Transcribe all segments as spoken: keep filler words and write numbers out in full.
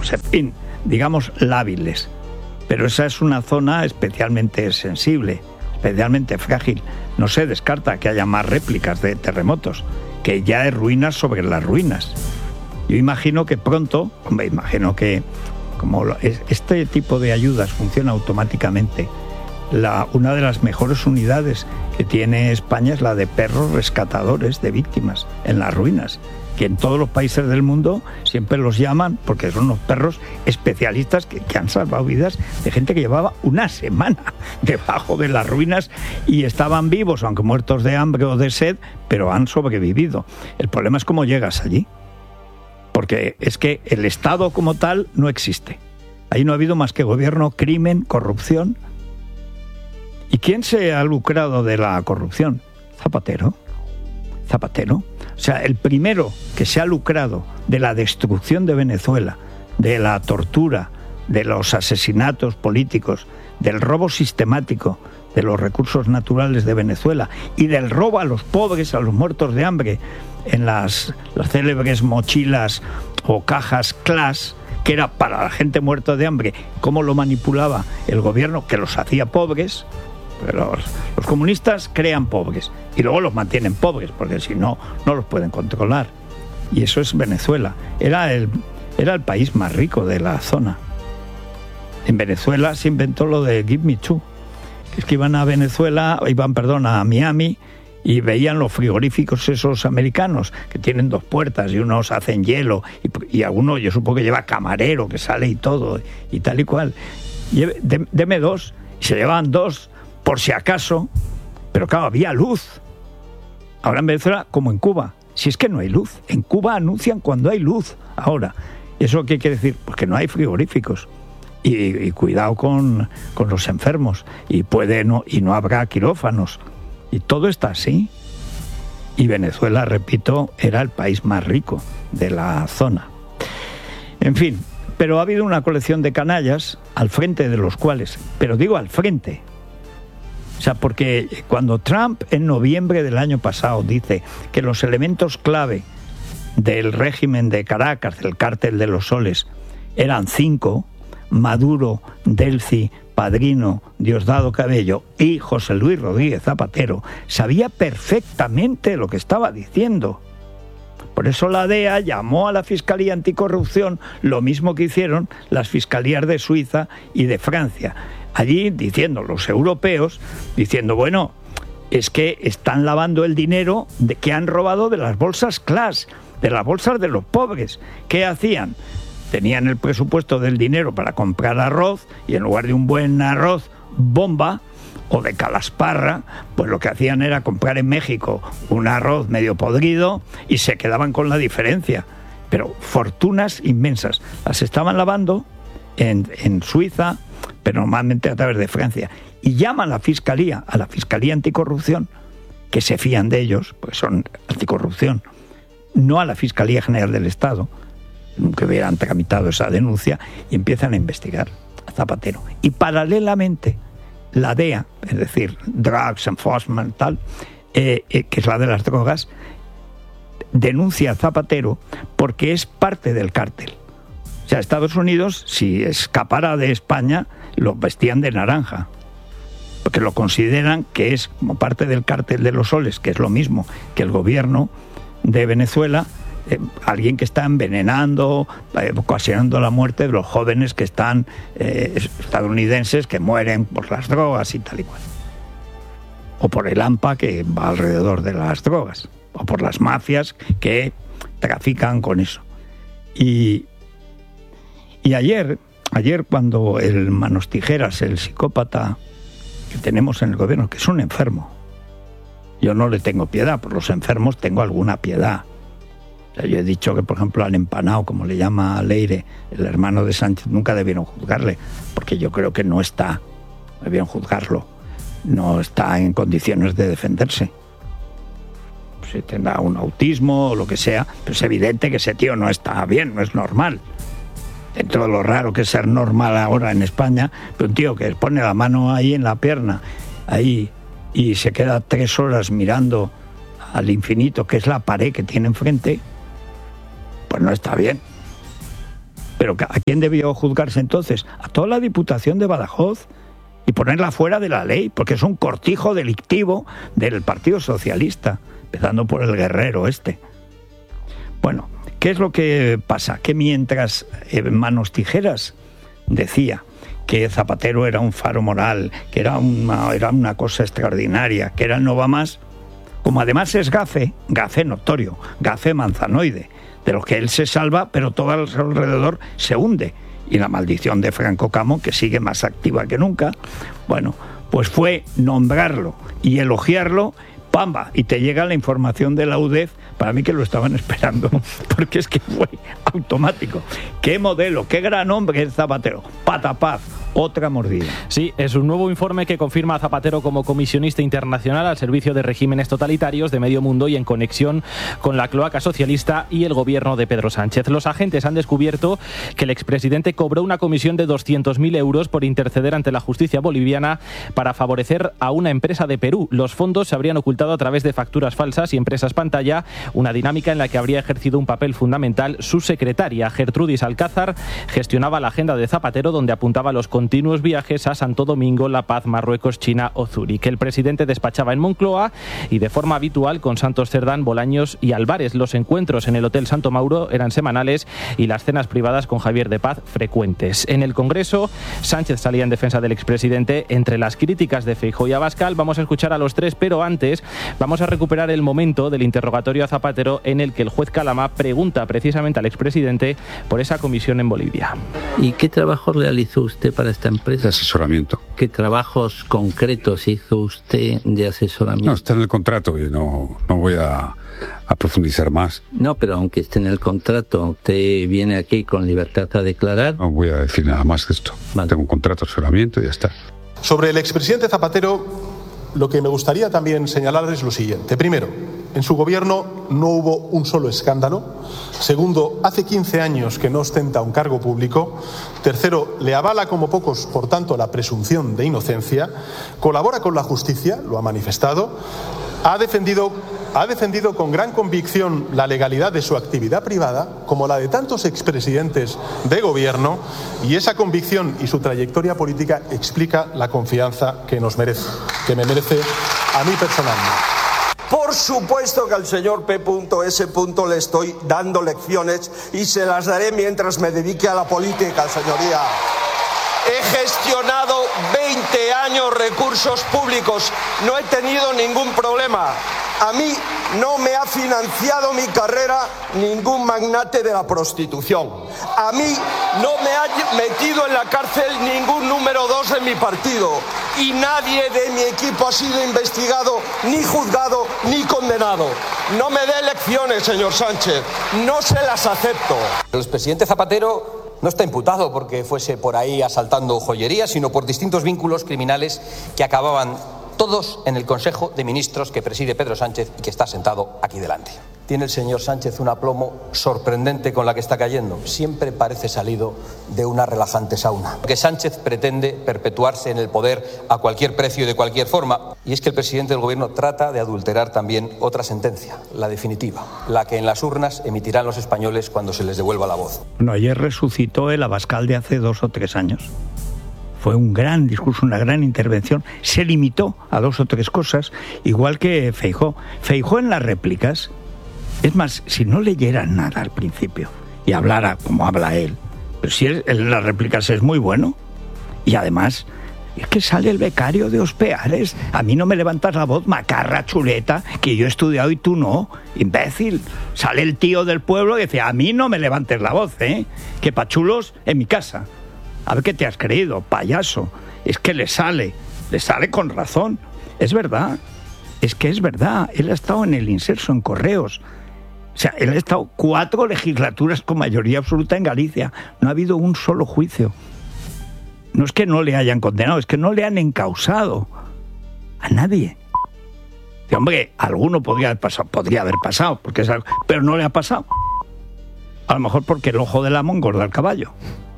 pues en fin, digamos lábiles. Pero esa es una zona especialmente sensible, especialmente frágil. No se descarta que haya más réplicas de terremotos, que ya hay ruinas sobre las ruinas. Yo imagino que pronto, hombre, imagino que como este tipo de ayudas funciona automáticamente, la, una de las mejores unidades que tiene España es la de perros rescatadores de víctimas en las ruinas, que en todos los países del mundo siempre los llaman porque son unos perros especialistas que, que han salvado vidas de gente que llevaba una semana debajo de las ruinas y estaban vivos, aunque muertos de hambre o de sed, pero han sobrevivido. El problema es cómo llegas allí, porque es que el Estado como tal no existe. Ahí no ha habido más que gobierno, crimen, corrupción. ¿Y quién se ha lucrado de la corrupción? Zapatero. Zapatero. O sea, el primero que se ha lucrado de la destrucción de Venezuela, de la tortura, de los asesinatos políticos, del robo sistemático de los recursos naturales de Venezuela y del robo a los pobres, a los muertos de hambre, en las, las célebres mochilas o cajas Class, que era para la gente muerta de hambre, cómo lo manipulaba el gobierno, que los hacía pobres. Los, los comunistas crean pobres y luego los mantienen pobres, porque si no, no los pueden controlar. Y eso es Venezuela. Era el, era el país más rico de la zona. En Venezuela se inventó lo de Give Me Two. Es que iban a Venezuela, iban, perdón, a Miami y veían los frigoríficos esos americanos que tienen dos puertas y unos hacen hielo y, y alguno, yo supongo que lleva camarero que sale y todo y tal y cual. Lleve, de, deme dos. Y se llevaban dos por si acaso, pero claro, había luz. Ahora en Venezuela, como en Cuba, si es que no hay luz. En Cuba anuncian cuando hay luz. Ahora, ¿eso qué quiere decir? Pues que no hay frigoríficos. Y, y cuidado con, con los enfermos. Y, puede no, y no habrá quirófanos. Y todo está así. Y Venezuela, repito, era el país más rico de la zona. En fin, pero ha habido una colección de canallas al frente de los cuales, pero digo al frente, o sea, porque cuando Trump en noviembre del año pasado dice que los elementos clave del régimen de Caracas, del cártel de los soles, eran cinco: Maduro, Delcy, Padrino, Diosdado Cabello y José Luis Rodríguez Zapatero, sabía perfectamente lo que estaba diciendo. Por eso la D E A llamó a la Fiscalía Anticorrupción, lo mismo que hicieron las fiscalías de Suiza y de Francia. Allí diciendo los europeos, diciendo, bueno, es que están lavando el dinero de que han robado de las bolsas Class, de las bolsas de los pobres. ¿Qué hacían? Tenían el presupuesto del dinero para comprar arroz y en lugar de un buen arroz bomba o de calasparra, pues lo que hacían era comprar en México un arroz medio podrido y se quedaban con la diferencia. Pero fortunas inmensas. Las estaban lavando en, en Suiza, pero normalmente a través de Francia. Y llaman a la Fiscalía, a la Fiscalía Anticorrupción, que se fían de ellos, pues son anticorrupción, no a la Fiscalía General del Estado, que hubieran tramitado esa denuncia, y empiezan a investigar a Zapatero. Y paralelamente, la D E A, es decir, Drugs Enforcement, tal, eh, eh, que es la de las drogas, denuncia a Zapatero porque es parte del cártel. O sea, Estados Unidos, si escapara de España, lo vestían de naranja, porque lo consideran que es como parte del cártel de los soles, que es lo mismo que el gobierno de Venezuela, eh, alguien que está envenenando, eh, ocasionando la muerte de los jóvenes que están eh, estadounidenses que mueren por las drogas y tal y cual. O por el AMPA que va alrededor de las drogas, o por las mafias que trafican con eso. Y, y ayer, ayer cuando el Manos Tijeras, el psicópata que tenemos en el gobierno, que es un enfermo, yo no le tengo piedad, por los enfermos tengo alguna piedad. O sea, yo he dicho que, por ejemplo, al empanado, como le llama Leire, el hermano de Sánchez, nunca debieron juzgarle, porque yo creo que no está, debieron juzgarlo, no está en condiciones de defenderse. Si tendrá un autismo o lo que sea, pero es evidente que ese tío no está bien, no es normal. Dentro de lo raro que es ser normal ahora en España, pero un tío que pone la mano ahí en la pierna, ahí, y se queda tres horas mirando al infinito, que es la pared que tiene enfrente, pues no está bien. ¿Pero a quién debió juzgarse entonces? A toda la Diputación de Badajoz y ponerla fuera de la ley, porque es un cortijo delictivo del Partido Socialista, empezando por el guerrero este. Bueno, ¿qué es lo que pasa? Que mientras eh, Manos Tijeras decía que Zapatero era un faro moral, que era una, era una cosa extraordinaria, que era el no va más, como además es gafe, gafe notorio, gafe manzanoide, de lo que él se salva, pero todo alrededor se hunde. Y la maldición de Franco Camo, que sigue más activa que nunca, bueno, pues fue nombrarlo y elogiarlo, pamba, y te llega la información de la U D E F, para mí que lo estaban esperando, porque es que fue automático. ¡Qué modelo, qué gran hombre es Zapatero! Patapaz, otra mordida. Sí, es un nuevo informe que confirma a Zapatero como comisionista internacional al servicio de regímenes totalitarios de medio mundo y en conexión con la cloaca socialista y el gobierno de Pedro Sánchez. Los agentes han descubierto que el expresidente cobró una comisión de doscientos mil euros por interceder ante la justicia boliviana para favorecer a una empresa de Perú. Los fondos se habrían ocultado a través de facturas falsas y empresas pantalla, una dinámica en la que habría ejercido un papel fundamental su secretaria, Gertrudis Alcázar. Gestionaba la agenda de Zapatero, donde apuntaba los continuos viajes a Santo Domingo, La Paz, Marruecos, China o Zúrich. El presidente despachaba en Moncloa y de forma habitual con Santos Cerdán, Bolaños y Álvarez. Los encuentros en el Hotel Santo Mauro eran semanales y las cenas privadas con Javier de Paz frecuentes. En el Congreso, Sánchez salía en defensa del expresidente. Entre las críticas de Feijóo y Abascal vamos a escuchar a los tres, pero antes vamos a recuperar el momento del interrogatorio a Zapatero en el que el juez Calama pregunta precisamente al expresidente por esa comisión en Bolivia. ¿Y qué trabajo realizó usted para esta empresa? Asesoramiento. ¿Qué trabajos concretos hizo usted de asesoramiento? No, está en el contrato y no, no voy a, a profundizar más. No, pero aunque esté en el contrato, ¿usted viene aquí con libertad a declarar? No voy a decir nada más que esto. Vale. Tengo un contrato de asesoramiento y ya está. Sobre el expresidente Zapatero, lo que me gustaría también señalar es lo siguiente. Primero, en su gobierno no hubo un solo escándalo. Segundo, hace quince años que no ostenta un cargo público. Tercero, le avala como pocos, por tanto, la presunción de inocencia. Colabora con la justicia, lo ha manifestado. Ha defendido, ha defendido con gran convicción la legalidad de su actividad privada, como la de tantos expresidentes de gobierno, y esa convicción y su trayectoria política explica la confianza que nos merece, que me merece a mí personalmente. Por supuesto que al señor P S le estoy dando lecciones y se las daré mientras me dedique a la política, señoría. He gestionado veinte años recursos públicos, no he tenido ningún problema. A mí no me ha financiado mi carrera ningún magnate de la prostitución. A mí no me ha metido en la cárcel ningún número dos de mi partido. Y nadie de mi equipo ha sido investigado, ni juzgado, ni condenado. No me dé lecciones, señor Sánchez. No se las acepto. El expresidente Zapatero no está imputado porque fuese por ahí asaltando joyerías, sino por distintos vínculos criminales que acababan todos en el Consejo de Ministros que preside Pedro Sánchez y que está sentado aquí delante. Tiene el señor Sánchez un aplomo sorprendente con la que está cayendo. Siempre parece salido de una relajante sauna. Que Sánchez pretende perpetuarse en el poder a cualquier precio y de cualquier forma. Y es que el presidente del gobierno trata de adulterar también otra sentencia, la definitiva, la que en las urnas emitirán los españoles cuando se les devuelva la voz. Bueno, ayer resucitó el Abascal de hace dos o tres años. Fue un gran discurso, una gran intervención. Se limitó a dos o tres cosas, igual que Feijóo. Feijóo en las réplicas. Es más, si no leyera nada al principio y hablara como habla él, pero si él en las réplicas es muy bueno, y además es que sale el becario de Ospeares. A mí no me levantas la voz, macarra chuleta, que yo he estudiado y tú no, imbécil. Sale el tío del pueblo y dice, a mí no me levantes la voz, ¿eh? Que pachulos en mi casa. A ver qué te has creído, payaso. Es que le sale, le sale con razón. Es verdad, es que es verdad. Él ha estado en el Inserso, en Correos. O sea, él ha estado cuatro legislaturas con mayoría absoluta en Galicia. No ha habido un solo juicio. No es que no le hayan condenado, es que no le han encausado a nadie. Dice, hombre, alguno podría haber pasado, podría haber pasado, porque es algo, pero no le ha pasado. A lo mejor porque el ojo del amo engorda al caballo.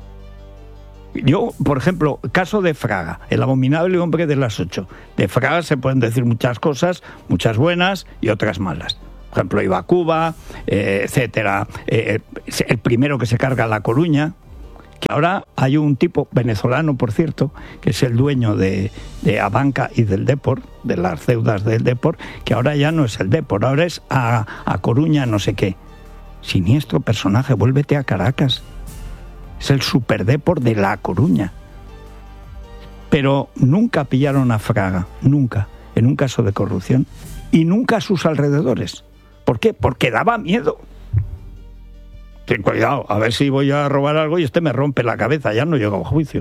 Yo, por ejemplo, caso de Fraga, el abominable hombre de las ocho. De Fraga se pueden decir muchas cosas, muchas buenas y otras malas. Por ejemplo, iba a Cuba, eh, etcétera. Eh, el primero que se carga a La Coruña, Que ahora hay un tipo venezolano, por cierto, que es el dueño de, de Abanca y del Depor, de las deudas del Depor, que ahora ya no es el Depor, ahora es a, a Coruña no sé qué. Siniestro personaje, vuélvete a Caracas. Es el superdepor de La Coruña. Pero nunca pillaron a Fraga, nunca, en un caso de corrupción, y nunca a sus alrededores. ¿Por qué? Porque daba miedo. Ten cuidado, a ver si voy a robar algo y este me rompe la cabeza, ya no llego a juicio.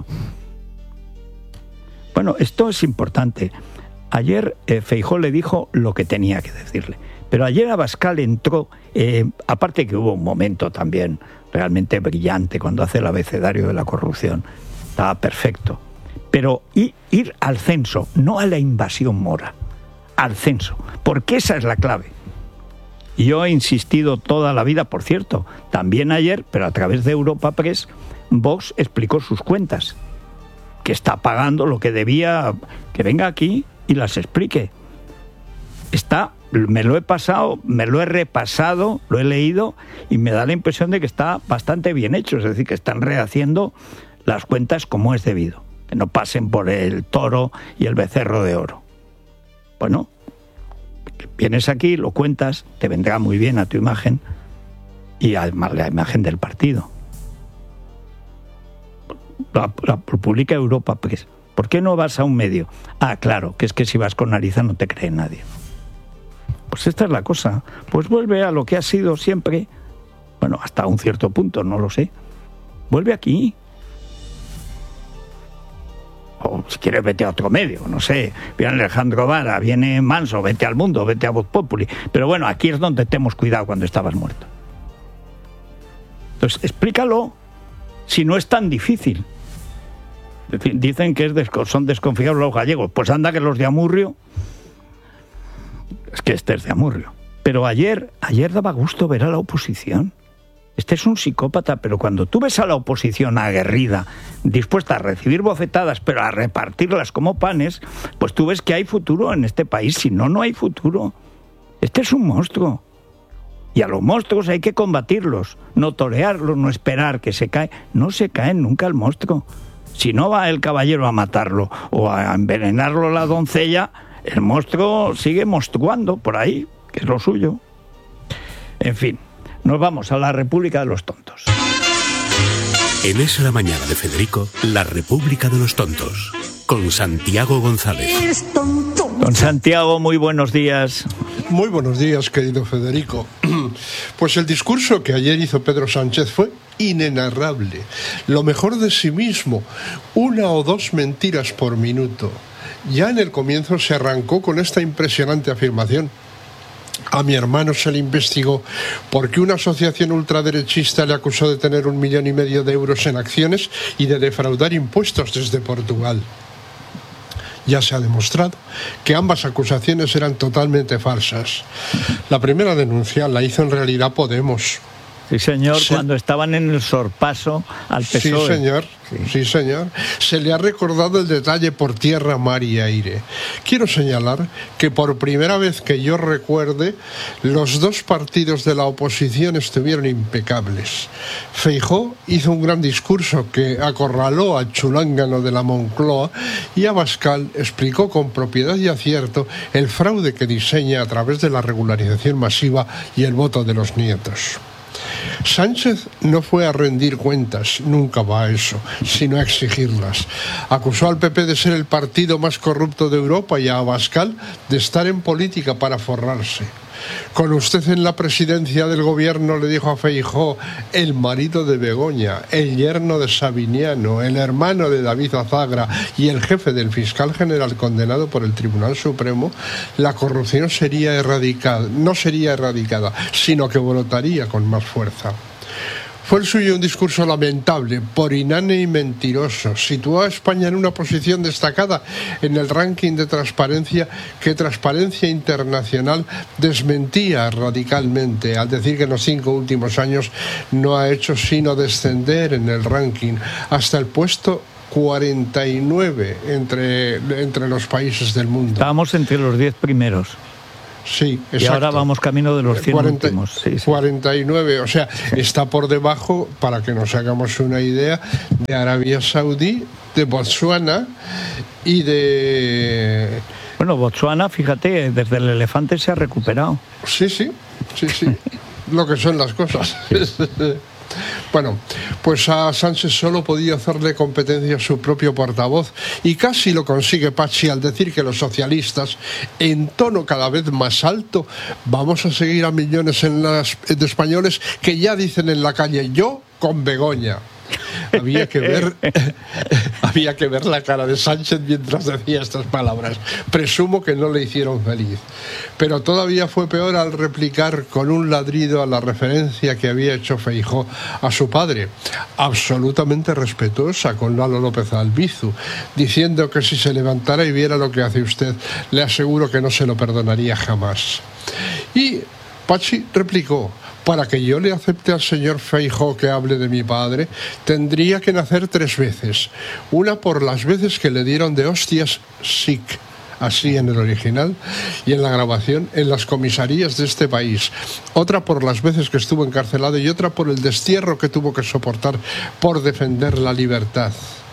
Bueno, esto es importante. Ayer eh, Feijóo le dijo lo que tenía que decirle. Pero ayer Abascal entró, eh, aparte que hubo un momento también realmente brillante cuando hace el abecedario de la corrupción, estaba perfecto. Pero ir, ir al censo, no a la invasión mora, al censo, porque esa es la clave. Y yo he insistido toda la vida, por cierto, también ayer, pero a través de Europa Press, Vox explicó sus cuentas, que está pagando lo que debía, que venga aquí y las explique. Está, me lo he pasado, me lo he repasado, lo he leído y me da la impresión de que está bastante bien hecho, es decir, que están rehaciendo las cuentas como es debido, que no pasen por el toro y el becerro de oro. Bueno, vienes aquí, lo cuentas, te vendrá muy bien a tu imagen y además la imagen del partido. La, la publica Europa Press. ¿Por qué no vas a un medio? Ah, claro, que es que si vas con Ariza no te cree nadie. Pues esta es la cosa. Pues vuelve a lo que ha sido siempre, bueno, hasta un cierto punto, no lo sé. Vuelve aquí. O si quieres vete a otro medio, no sé, viene Alejandro Vara, viene Manso, vete al Mundo, vete a Voz Populi, pero bueno, aquí es donde te hemos cuidado cuando estabas muerto. Entonces, explícalo, si no es tan difícil. Dicen que es desco- son desconfiados los gallegos, pues anda que los de Amurrio, es que este es de Amurrio. Pero ayer, ayer daba gusto ver a la oposición. Este es un psicópata, pero cuando tú ves a la oposición aguerrida, dispuesta a recibir bofetadas, pero a repartirlas como panes, pues tú ves que hay futuro en este país. Si no, no hay futuro. Este es un monstruo. Y a los monstruos hay que combatirlos, no torearlos, no esperar que se cae. No se cae nunca el monstruo. Si no va el caballero a matarlo o a envenenarlo la doncella, el monstruo sigue monstruando por ahí, que es lo suyo. En fin. Nos vamos a la República de los Tontos. En Es la Mañana de Federico, la República de los Tontos, con Santiago González. Don Santiago, muy buenos días. Muy buenos días, querido Federico. Pues el discurso que ayer hizo Pedro Sánchez fue inenarrable. Lo mejor de sí mismo, una o dos mentiras por minuto. Ya en el comienzo se arrancó con esta impresionante afirmación. A mi hermano se le investigó porque una asociación ultraderechista le acusó de tener un millón y medio de euros en acciones y de defraudar impuestos desde Portugal. Ya se ha demostrado que ambas acusaciones eran totalmente falsas. La primera denuncia la hizo en realidad Podemos. Sí, señor, sí. Cuando estaban en el sorpaso al P S O E. Sí, señor. Sí. sí, señor. Se le ha recordado el detalle por tierra, mar y aire. Quiero señalar que por primera vez que yo recuerde, los dos partidos de la oposición estuvieron impecables. Feijóo hizo un gran discurso que acorraló al chulángano de la Moncloa y Abascal explicó con propiedad y acierto el fraude que diseña a través de la regularización masiva y el voto de los nietos. Sánchez no fue a rendir cuentas, nunca va a eso, sino a exigirlas. Acusó al P P de ser el partido más corrupto de Europa y a Abascal de estar en política para forrarse. Con usted en la presidencia del gobierno, le dijo a Feijóo, el marido de Begoña, el yerno de Sabiniano, el hermano de David Azagra y el jefe del fiscal general condenado por el Tribunal Supremo, la corrupción sería erradicada, no sería erradicada, sino que brotaría con más fuerza. Fue el suyo un discurso lamentable, por inane y mentiroso. Situó a España en una posición destacada en el ranking de transparencia que Transparencia Internacional desmentía radicalmente, al decir que en los cinco últimos años no ha hecho sino descender en el ranking hasta el puesto cuarenta y nueve entre, entre los países del mundo. Estábamos entre los diez primeros. Sí, exacto. Y ahora vamos camino de los cien cuarenta, últimos. Sí, sí. cuarenta y nueve, o sea, sí. Está por debajo, para que nos hagamos una idea, de Arabia Saudí, de Botsuana y de... Bueno, Botsuana, fíjate, desde el elefante se ha recuperado. Sí, sí, sí, sí, lo que son las cosas. Bueno, pues a Sánchez solo podía hacerle competencia su propio portavoz y casi lo consigue Pachi al decir que los socialistas, en tono cada vez más alto, vamos a seguir a millones en las, de españoles que ya dicen en la calle yo con Begoña. Había que ver había que ver la cara de Sánchez mientras decía estas palabras. Presumo que no le hicieron feliz, pero todavía fue peor al replicar con un ladrido a la referencia que había hecho Feijóo a su padre, absolutamente respetuosa con Lalo López Albizu, diciendo que si se levantara y viera lo que hace usted, le aseguro que no se lo perdonaría jamás. Y Pachi replicó: para que yo le acepte al señor Feijóo que hable de mi padre, tendría que nacer tres veces. Una por las veces que le dieron de hostias sic, así en el original, y en la grabación, en las comisarías de este país. Otra por las veces que estuvo encarcelado y otra por el destierro que tuvo que soportar por defender la libertad.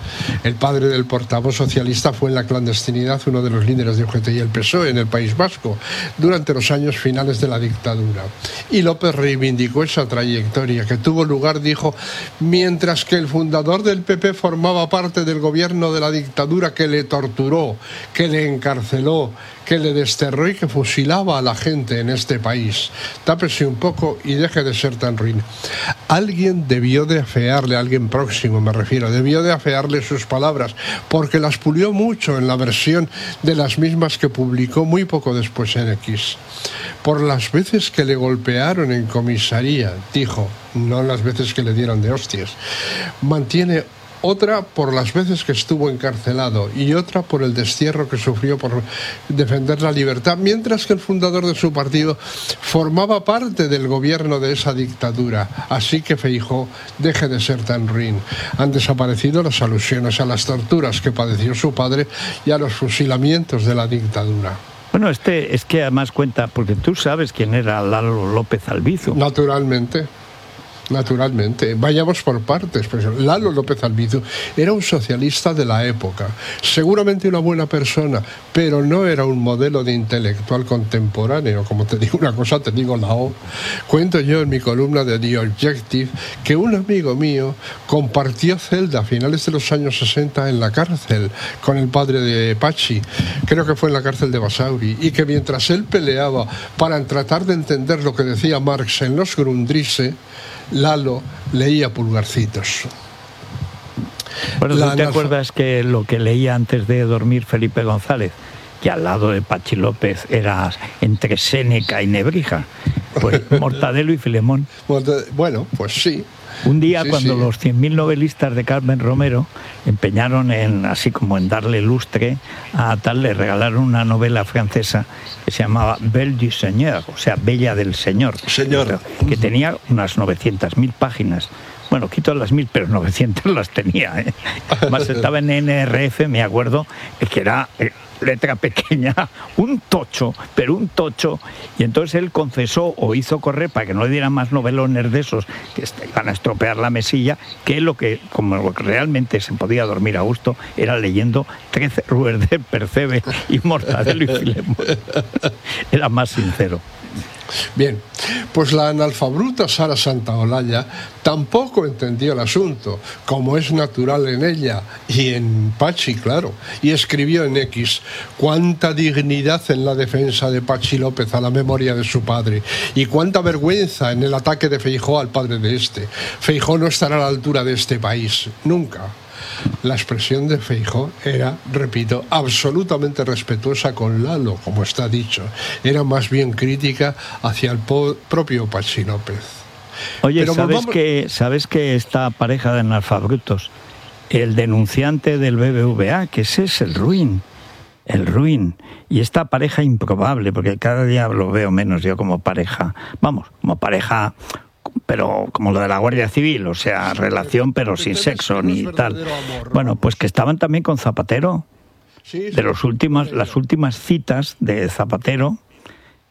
El padre del portavoz socialista fue en la clandestinidad uno de los líderes de U G T y el P S O E en el País Vasco durante los años finales de la dictadura. Y López reivindicó esa trayectoria que tuvo lugar, dijo, mientras que el fundador del P P formaba parte del gobierno de la dictadura que le torturó, que le encarceló, que le desterró y que fusilaba a la gente en este país. Tápese un poco y deje de ser tan ruin. Alguien debió de afearle, alguien próximo me refiero, debió de afearle sus palabras, porque las pulió mucho en la versión de las mismas que publicó muy poco después en X. Por las veces que le golpearon en comisaría, dijo, no las veces que le dieron de hostias. Mantiene otra por las veces que estuvo encarcelado y otra por el destierro que sufrió por defender la libertad, mientras que el fundador de su partido formaba parte del gobierno de esa dictadura. Así que Feijóo, deje de ser tan ruin. Han desaparecido las alusiones a las torturas que padeció su padre y a los fusilamientos de la dictadura. Bueno, este es que además cuenta, porque tú sabes quién era Lalo López Albizu. Naturalmente. Naturalmente, vayamos por partes. Pues Lalo López Albizu era un socialista de la época, seguramente una buena persona, pero no era un modelo de intelectual contemporáneo. Como te digo una cosa, te digo la O. Cuento yo en mi columna de The Objective que un amigo mío compartió celda a finales de los años sesenta en la cárcel con el padre de Pachi, creo que fue en la cárcel de Basauri, y que mientras él peleaba para tratar de entender lo que decía Marx en los Grundrisse, Lalo leía Pulgarcitos. Bueno, ¿tú te acuerdas que lo que leía antes de dormir Felipe González, que al lado de Pachi López era entre Séneca y Nebrija? Pues Mortadelo y Filemón. Bueno, pues sí. Un día, sí, cuando sí. los cien mil novelistas de Carmen Romero empeñaron en, así como en darle lustre a tal, le regalaron una novela francesa que se llamaba Belle du Seigneur, o sea, Bella del Señor, Señor. que tenía unas novecientas mil páginas. Bueno, quito las mil, pero novecientas las tenía, ¿eh? Además estaba en N R F, me acuerdo, que era eh, letra pequeña, un tocho, pero un tocho. Y entonces él confesó o hizo correr para que no le dieran más novelones de esos que iban a estropear la mesilla, que lo que, como lo que realmente se podía dormir a gusto, era leyendo trece rúes de Percebe y Mortadelo y Filemón. Era más sincero. Bien, pues la analfabruta Sara Santaolalla tampoco entendió el asunto, como es natural en ella y en Pachi, claro, y escribió en X: cuánta dignidad en la defensa de Pachi López a la memoria de su padre, y cuánta vergüenza en el ataque de Feijóo al padre de este. Feijóo no estará a la altura de este país, nunca. La expresión de Feijóo era, repito, absolutamente respetuosa con Lalo, como está dicho. Era más bien crítica hacia el po- propio Pachi López. Oye, Pero ¿sabes, volvamos... que, ¿sabes que esta pareja de analfabrutos, el denunciante del B B V A, que ese es el Ruin, el Ruin, y esta pareja improbable, porque cada día lo veo menos yo como pareja, vamos, como pareja... pero como lo de la Guardia Civil, o sea, relación pero sin sexo ni tal. Bueno, pues que estaban también con Zapatero. De los últimos, las últimas citas de Zapatero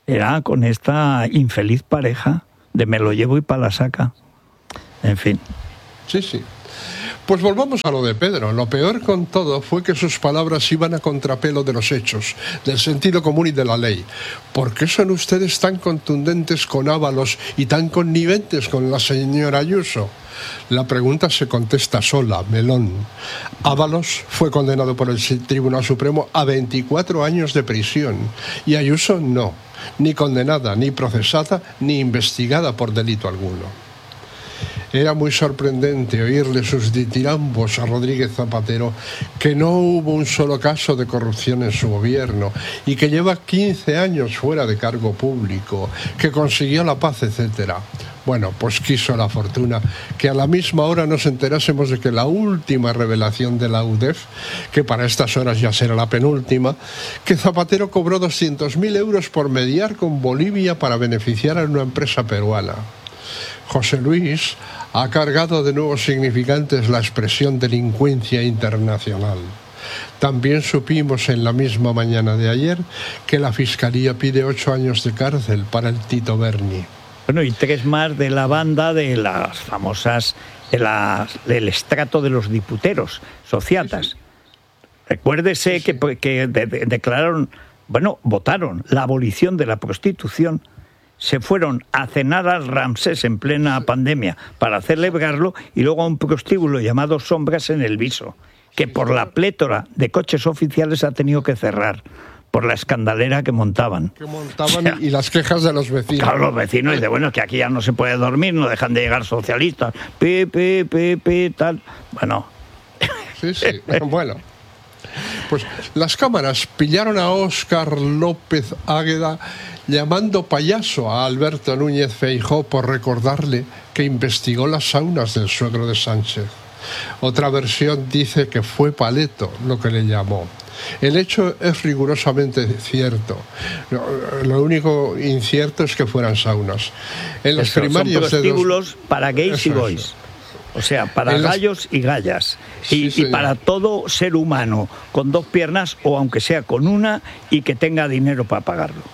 era con esta infeliz pareja de me lo llevo y pa' la saca. En fin. Sí, sí. Pues volvamos a lo de Pedro. Lo peor con todo fue que sus palabras iban a contrapelo de los hechos, del sentido común y de la ley. ¿Por qué son ustedes tan contundentes con Ábalos y tan conniventes con la señora Ayuso? La pregunta se contesta sola, melón. Ábalos fue condenado por el Tribunal Supremo a veinticuatro años de prisión y Ayuso no, ni condenada, ni procesada, ni investigada por delito alguno. Era muy sorprendente oírle sus ditirambos a Rodríguez Zapatero que no hubo un solo caso de corrupción en su gobierno y que lleva quince años fuera de cargo público, que consiguió la paz, etcétera. Bueno, pues quiso la fortuna que a la misma hora nos enterásemos de que la última revelación de la U D E F, que para estas horas ya será la penúltima, que Zapatero cobró doscientos mil euros por mediar con Bolivia para beneficiar a una empresa peruana. José Luis ha cargado de nuevos significantes la expresión delincuencia internacional. También supimos en la misma mañana de ayer que la Fiscalía pide ocho años de cárcel para el Tito Berni. Bueno, y tres más de la banda de las famosas, de la, del estrato de los diputeros, sociatas. Sí, sí. Recuérdese sí, sí. que, que de, de, declararon, bueno, votaron la abolición de la prostitución. Se fueron a cenar al Ramsés en plena pandemia para celebrarlo y luego a un prostíbulo llamado Sombras en el Viso, que por la plétora de coches oficiales ha tenido que cerrar, por la escandalera que montaban. Que montaban o sea, y las quejas de los vecinos. Claro, los vecinos dicen, bueno, que aquí ya no se puede dormir, no dejan de llegar socialistas, pi, pi, pi, pi, tal. Bueno. Sí, sí, bueno. Pues las cámaras pillaron a Óscar López Águeda llamando payaso a Alberto Núñez Feijóo por recordarle que investigó las saunas del suegro de Sánchez. Otra versión dice que fue paleto lo que le llamó. El hecho es rigurosamente cierto. Lo único incierto es que fueran saunas. En las Eso, primarias son prostíbulos de dos... para gays Eso y boys. Es. O sea, para las... gallos y gallas. Y, sí, y para todo ser humano, con dos piernas o aunque sea con una y que tenga dinero para pagarlo.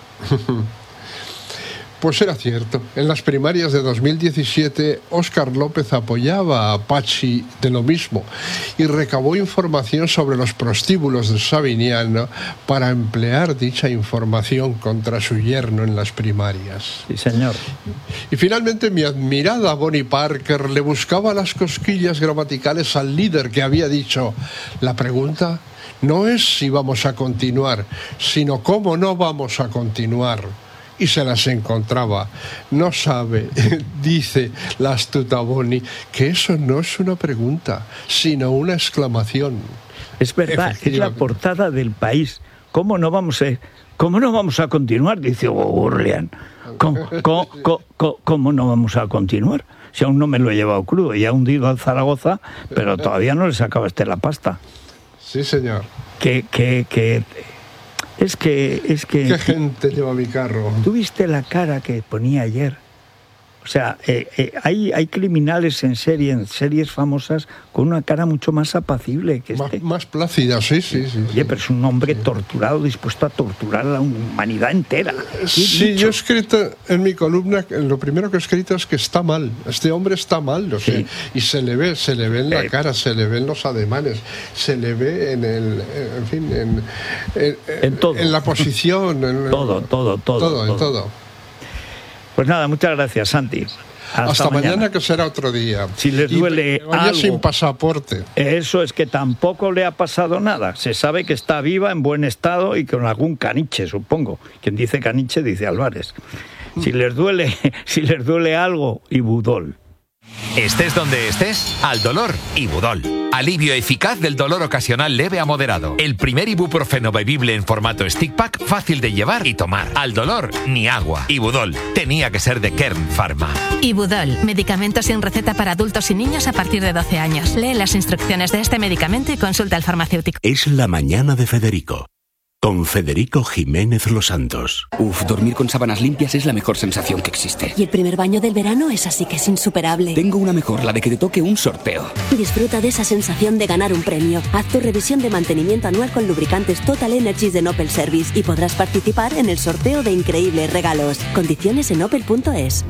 Pues era cierto. En las primarias de dos mil diecisiete, Óscar López apoyaba a Pachi de lo mismo y recabó información sobre los prostíbulos de Sabiniano para emplear dicha información contra su yerno en las primarias. Sí, señor. Y finalmente mi admirada Bonnie Parker le buscaba las cosquillas gramaticales al líder que había dicho: la pregunta no es si vamos a continuar, sino cómo no vamos a continuar. Y se las encontraba. No sabe, dice la astuta Bonnie, que eso no es una pregunta, sino una exclamación. Es verdad, es la portada del País. ¿Cómo no vamos a, cómo no vamos a continuar? Dice Gurlian. ¿Cómo, cómo, cómo, ¿Cómo no vamos a continuar? Si aún no me lo he llevado crudo y ha hundido al Zaragoza, pero todavía no le sacaba este la pasta. Sí, señor. Que... que, que Es que, es que... ¿Qué gente lleva mi carro? ¿Tú viste la cara que ponía ayer? O sea, eh, eh, hay, hay criminales en serie, en series famosas, con una cara mucho más apacible que este. Más, más plácida, sí, sí, sí. Oye, pero es un hombre sí. torturado, dispuesto a torturar a la humanidad entera. Sí, yo he escrito en mi columna, lo primero que he escrito es que está mal. Este hombre está mal, o sea, sí. y se le ve, se le ve en la eh. cara, se le ve en los ademanes, se le ve en el, en fin, en, en, en, todo. en la posición. En, todo, todo, todo. Todo, en todo. todo. Pues nada, muchas gracias, Santi. Hasta, Hasta mañana. mañana, que será otro día. Si les duele y vaya algo, sin pasaporte. Eso es que tampoco le ha pasado nada. Se sabe que está viva, en buen estado y con algún caniche, supongo. Quien dice caniche dice Álvarez. Si les duele, si les duele algo, Ibudol. Estés donde estés, al dolor, Ibudol. Alivio eficaz del dolor ocasional leve a moderado. El primer ibuprofeno bebible en formato stick pack, fácil de llevar y tomar. Al dolor, ni agua. Ibudol. Tenía que ser de Kern Pharma. Ibudol. Medicamento sin receta para adultos y niños a partir de doce años. Lee las instrucciones de este medicamento y consulta al farmacéutico. Es la mañana de Federico. con Federico Jiménez Los Santos. Uf, dormir con sábanas limpias es la mejor sensación que existe. Y el primer baño del verano es así que es insuperable. Tengo una mejor, la de que te toque un sorteo. Disfruta de esa sensación de ganar un premio. Haz tu revisión de mantenimiento anual con lubricantes Total Energies de Opel Service y podrás participar en el sorteo de increíbles regalos. Condiciones en opel punto es.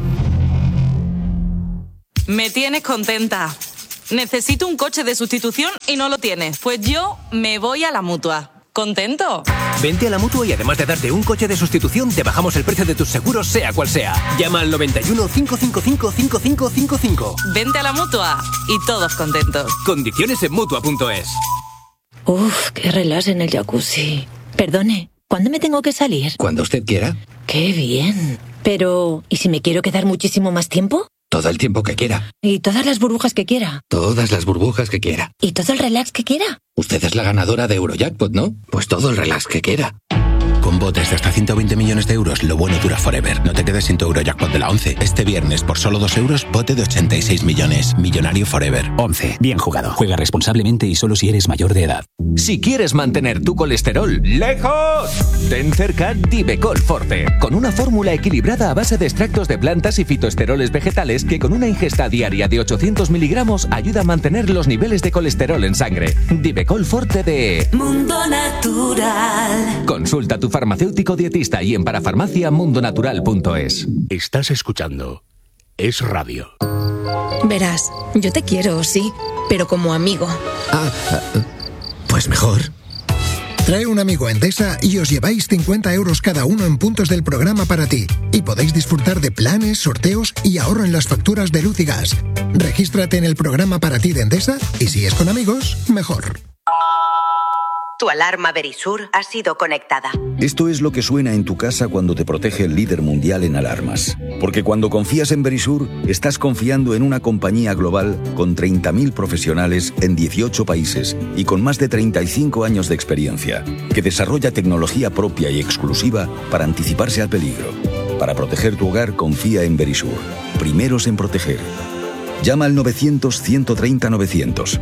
Me tienes contenta. Necesito un coche de sustitución y no lo tienes. Pues yo me voy a la Mutua. ¿Contento? Vente a la Mutua y además de darte un coche de sustitución, te bajamos el precio de tus seguros, sea cual sea. Llama al noventa y uno, cinco cinco cinco, cinco cinco cinco cinco. Vente a la Mutua y todos contentos. Condiciones en Mutua punto es. Uf, qué relax en el jacuzzi. Perdone, ¿cuándo me tengo que salir? Cuando usted quiera. Qué bien. Pero, ¿y si me quiero quedar muchísimo más tiempo? Todo el tiempo que quiera. ¿Y todas las burbujas que quiera? Todas las burbujas que quiera. ¿Y todo el relax que quiera? Usted es la ganadora de Eurojackpot, ¿no? Pues todo el relax que quiera. Con botes de hasta ciento veinte millones de euros, lo bueno dura forever. No te quedes sin tu Eurojackpot de la once. Este viernes, por solo dos euros, bote de ochenta y seis millones. Millonario forever. once. Bien jugado. Juega responsablemente y solo si eres mayor de edad. Si quieres mantener tu colesterol lejos, ten cerca Divecol Forte, con una fórmula equilibrada a base de extractos de plantas y fitoesteroles vegetales que con una ingesta diaria de ochocientos miligramos ayuda a mantener los niveles de colesterol en sangre. Divecol Forte de Mundo Natural. Consulta a tu farmacéutico dietista y en parafarmacia mundonatural punto es. Estás escuchando Es Radio. Verás, yo te quiero, sí, pero como amigo. Ah, pues mejor. Trae un amigo a Endesa y os lleváis cincuenta euros cada uno en puntos del programa para ti. Y podéis disfrutar de planes, sorteos y ahorro en las facturas de luz y gas. Regístrate en el programa para ti de Endesa y si es con amigos, mejor. Tu alarma Verisur ha sido conectada. Esto es lo que suena en tu casa cuando te protege el líder mundial en alarmas. Porque cuando confías en Verisur, estás confiando en una compañía global con treinta mil profesionales en dieciocho países y con más de treinta y cinco años de experiencia, que desarrolla tecnología propia y exclusiva para anticiparse al peligro. Para proteger tu hogar, confía en Verisur. Primeros en proteger. Llama al novecientos, ciento treinta, novecientos.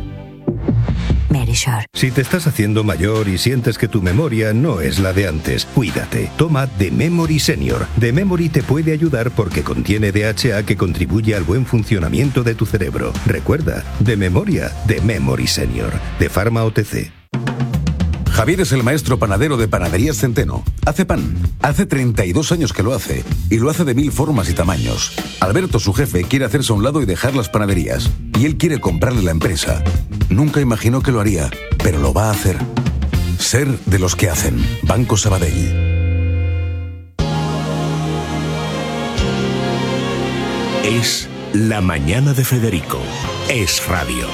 Si te estás haciendo mayor y sientes que tu memoria no es la de antes, cuídate. Toma The Memory Senior. The Memory te puede ayudar porque contiene D H A que contribuye al buen funcionamiento de tu cerebro. Recuerda, de memoria, The Memory Senior. De Pharma O T C. Javier es el maestro panadero de Panaderías Centeno. Hace pan. Hace treinta y dos años que lo hace. Y lo hace de mil formas y tamaños. Alberto, su jefe, quiere hacerse a un lado y dejar las panaderías. Y él quiere comprarle la empresa. Nunca imaginó que lo haría, pero lo va a hacer. Ser de los que hacen. Banco Sabadell. Es La Mañana de Federico. Es Radio.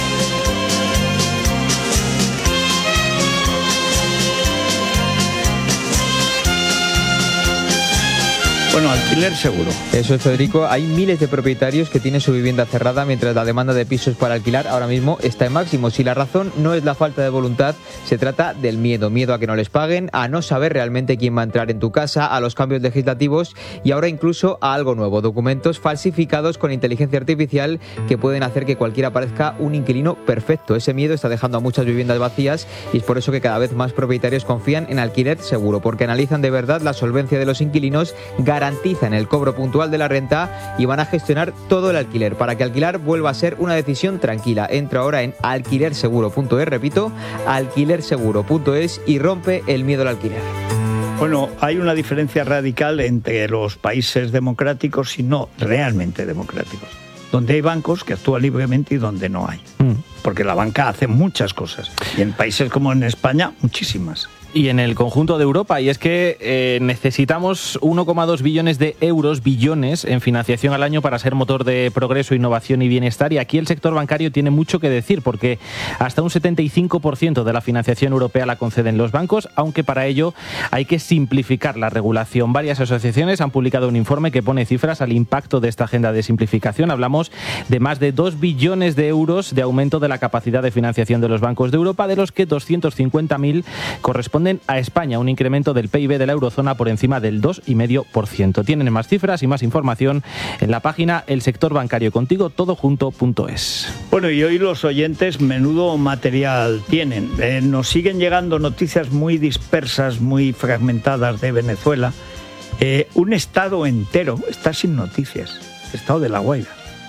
Bueno, alquiler seguro. Eso es, Federico. Hay miles de propietarios que tienen su vivienda cerrada mientras la demanda de pisos para alquilar ahora mismo está en máximos. Y la razón no es la falta de voluntad, se trata del miedo. Miedo a que no les paguen, a no saber realmente quién va a entrar en tu casa, a los cambios legislativos y ahora incluso a algo nuevo. Documentos falsificados con inteligencia artificial que pueden hacer que cualquiera parezca un inquilino perfecto. Ese miedo está dejando a muchas viviendas vacías y es por eso que cada vez más propietarios confían en alquiler seguro, porque analizan de verdad la solvencia de los inquilinos, garantizan el cobro puntual de la renta y van a gestionar todo el alquiler para que alquilar vuelva a ser una decisión tranquila. Entra ahora en alquiler seguro punto es, repito, alquiler seguro punto es y rompe el miedo al alquiler. Bueno, hay una diferencia radical entre los países democráticos y no realmente democráticos, donde hay bancos que actúan libremente y donde no hay. Mm. Porque la banca hace muchas cosas y en países como en España, muchísimas. Y en el conjunto de Europa, y es que eh, necesitamos uno coma dos billones de euros, billones, en financiación al año para ser motor de progreso, innovación y bienestar. Y aquí el sector bancario tiene mucho que decir, porque hasta un setenta y cinco por ciento de la financiación europea la conceden los bancos, aunque para ello hay que simplificar la regulación. Varias asociaciones han publicado un informe que pone cifras al impacto de esta agenda de simplificación. Hablamos de más de dos billones de euros de aumento de la capacidad de financiación de los bancos de Europa, de los que doscientos cincuenta mil corresponden corresponden a España, un incremento del P I B de la eurozona por encima del dos coma cinco por ciento. Tienen más cifras y más información en la página El Sector Bancario Contigo, todo junto punto es. Bueno, y hoy los oyentes menudo material tienen. Eh, nos siguen llegando noticias muy dispersas, muy fragmentadas de Venezuela. Eh, un estado entero está sin noticias, el estado de La Guaira.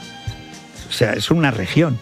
O sea, es una región.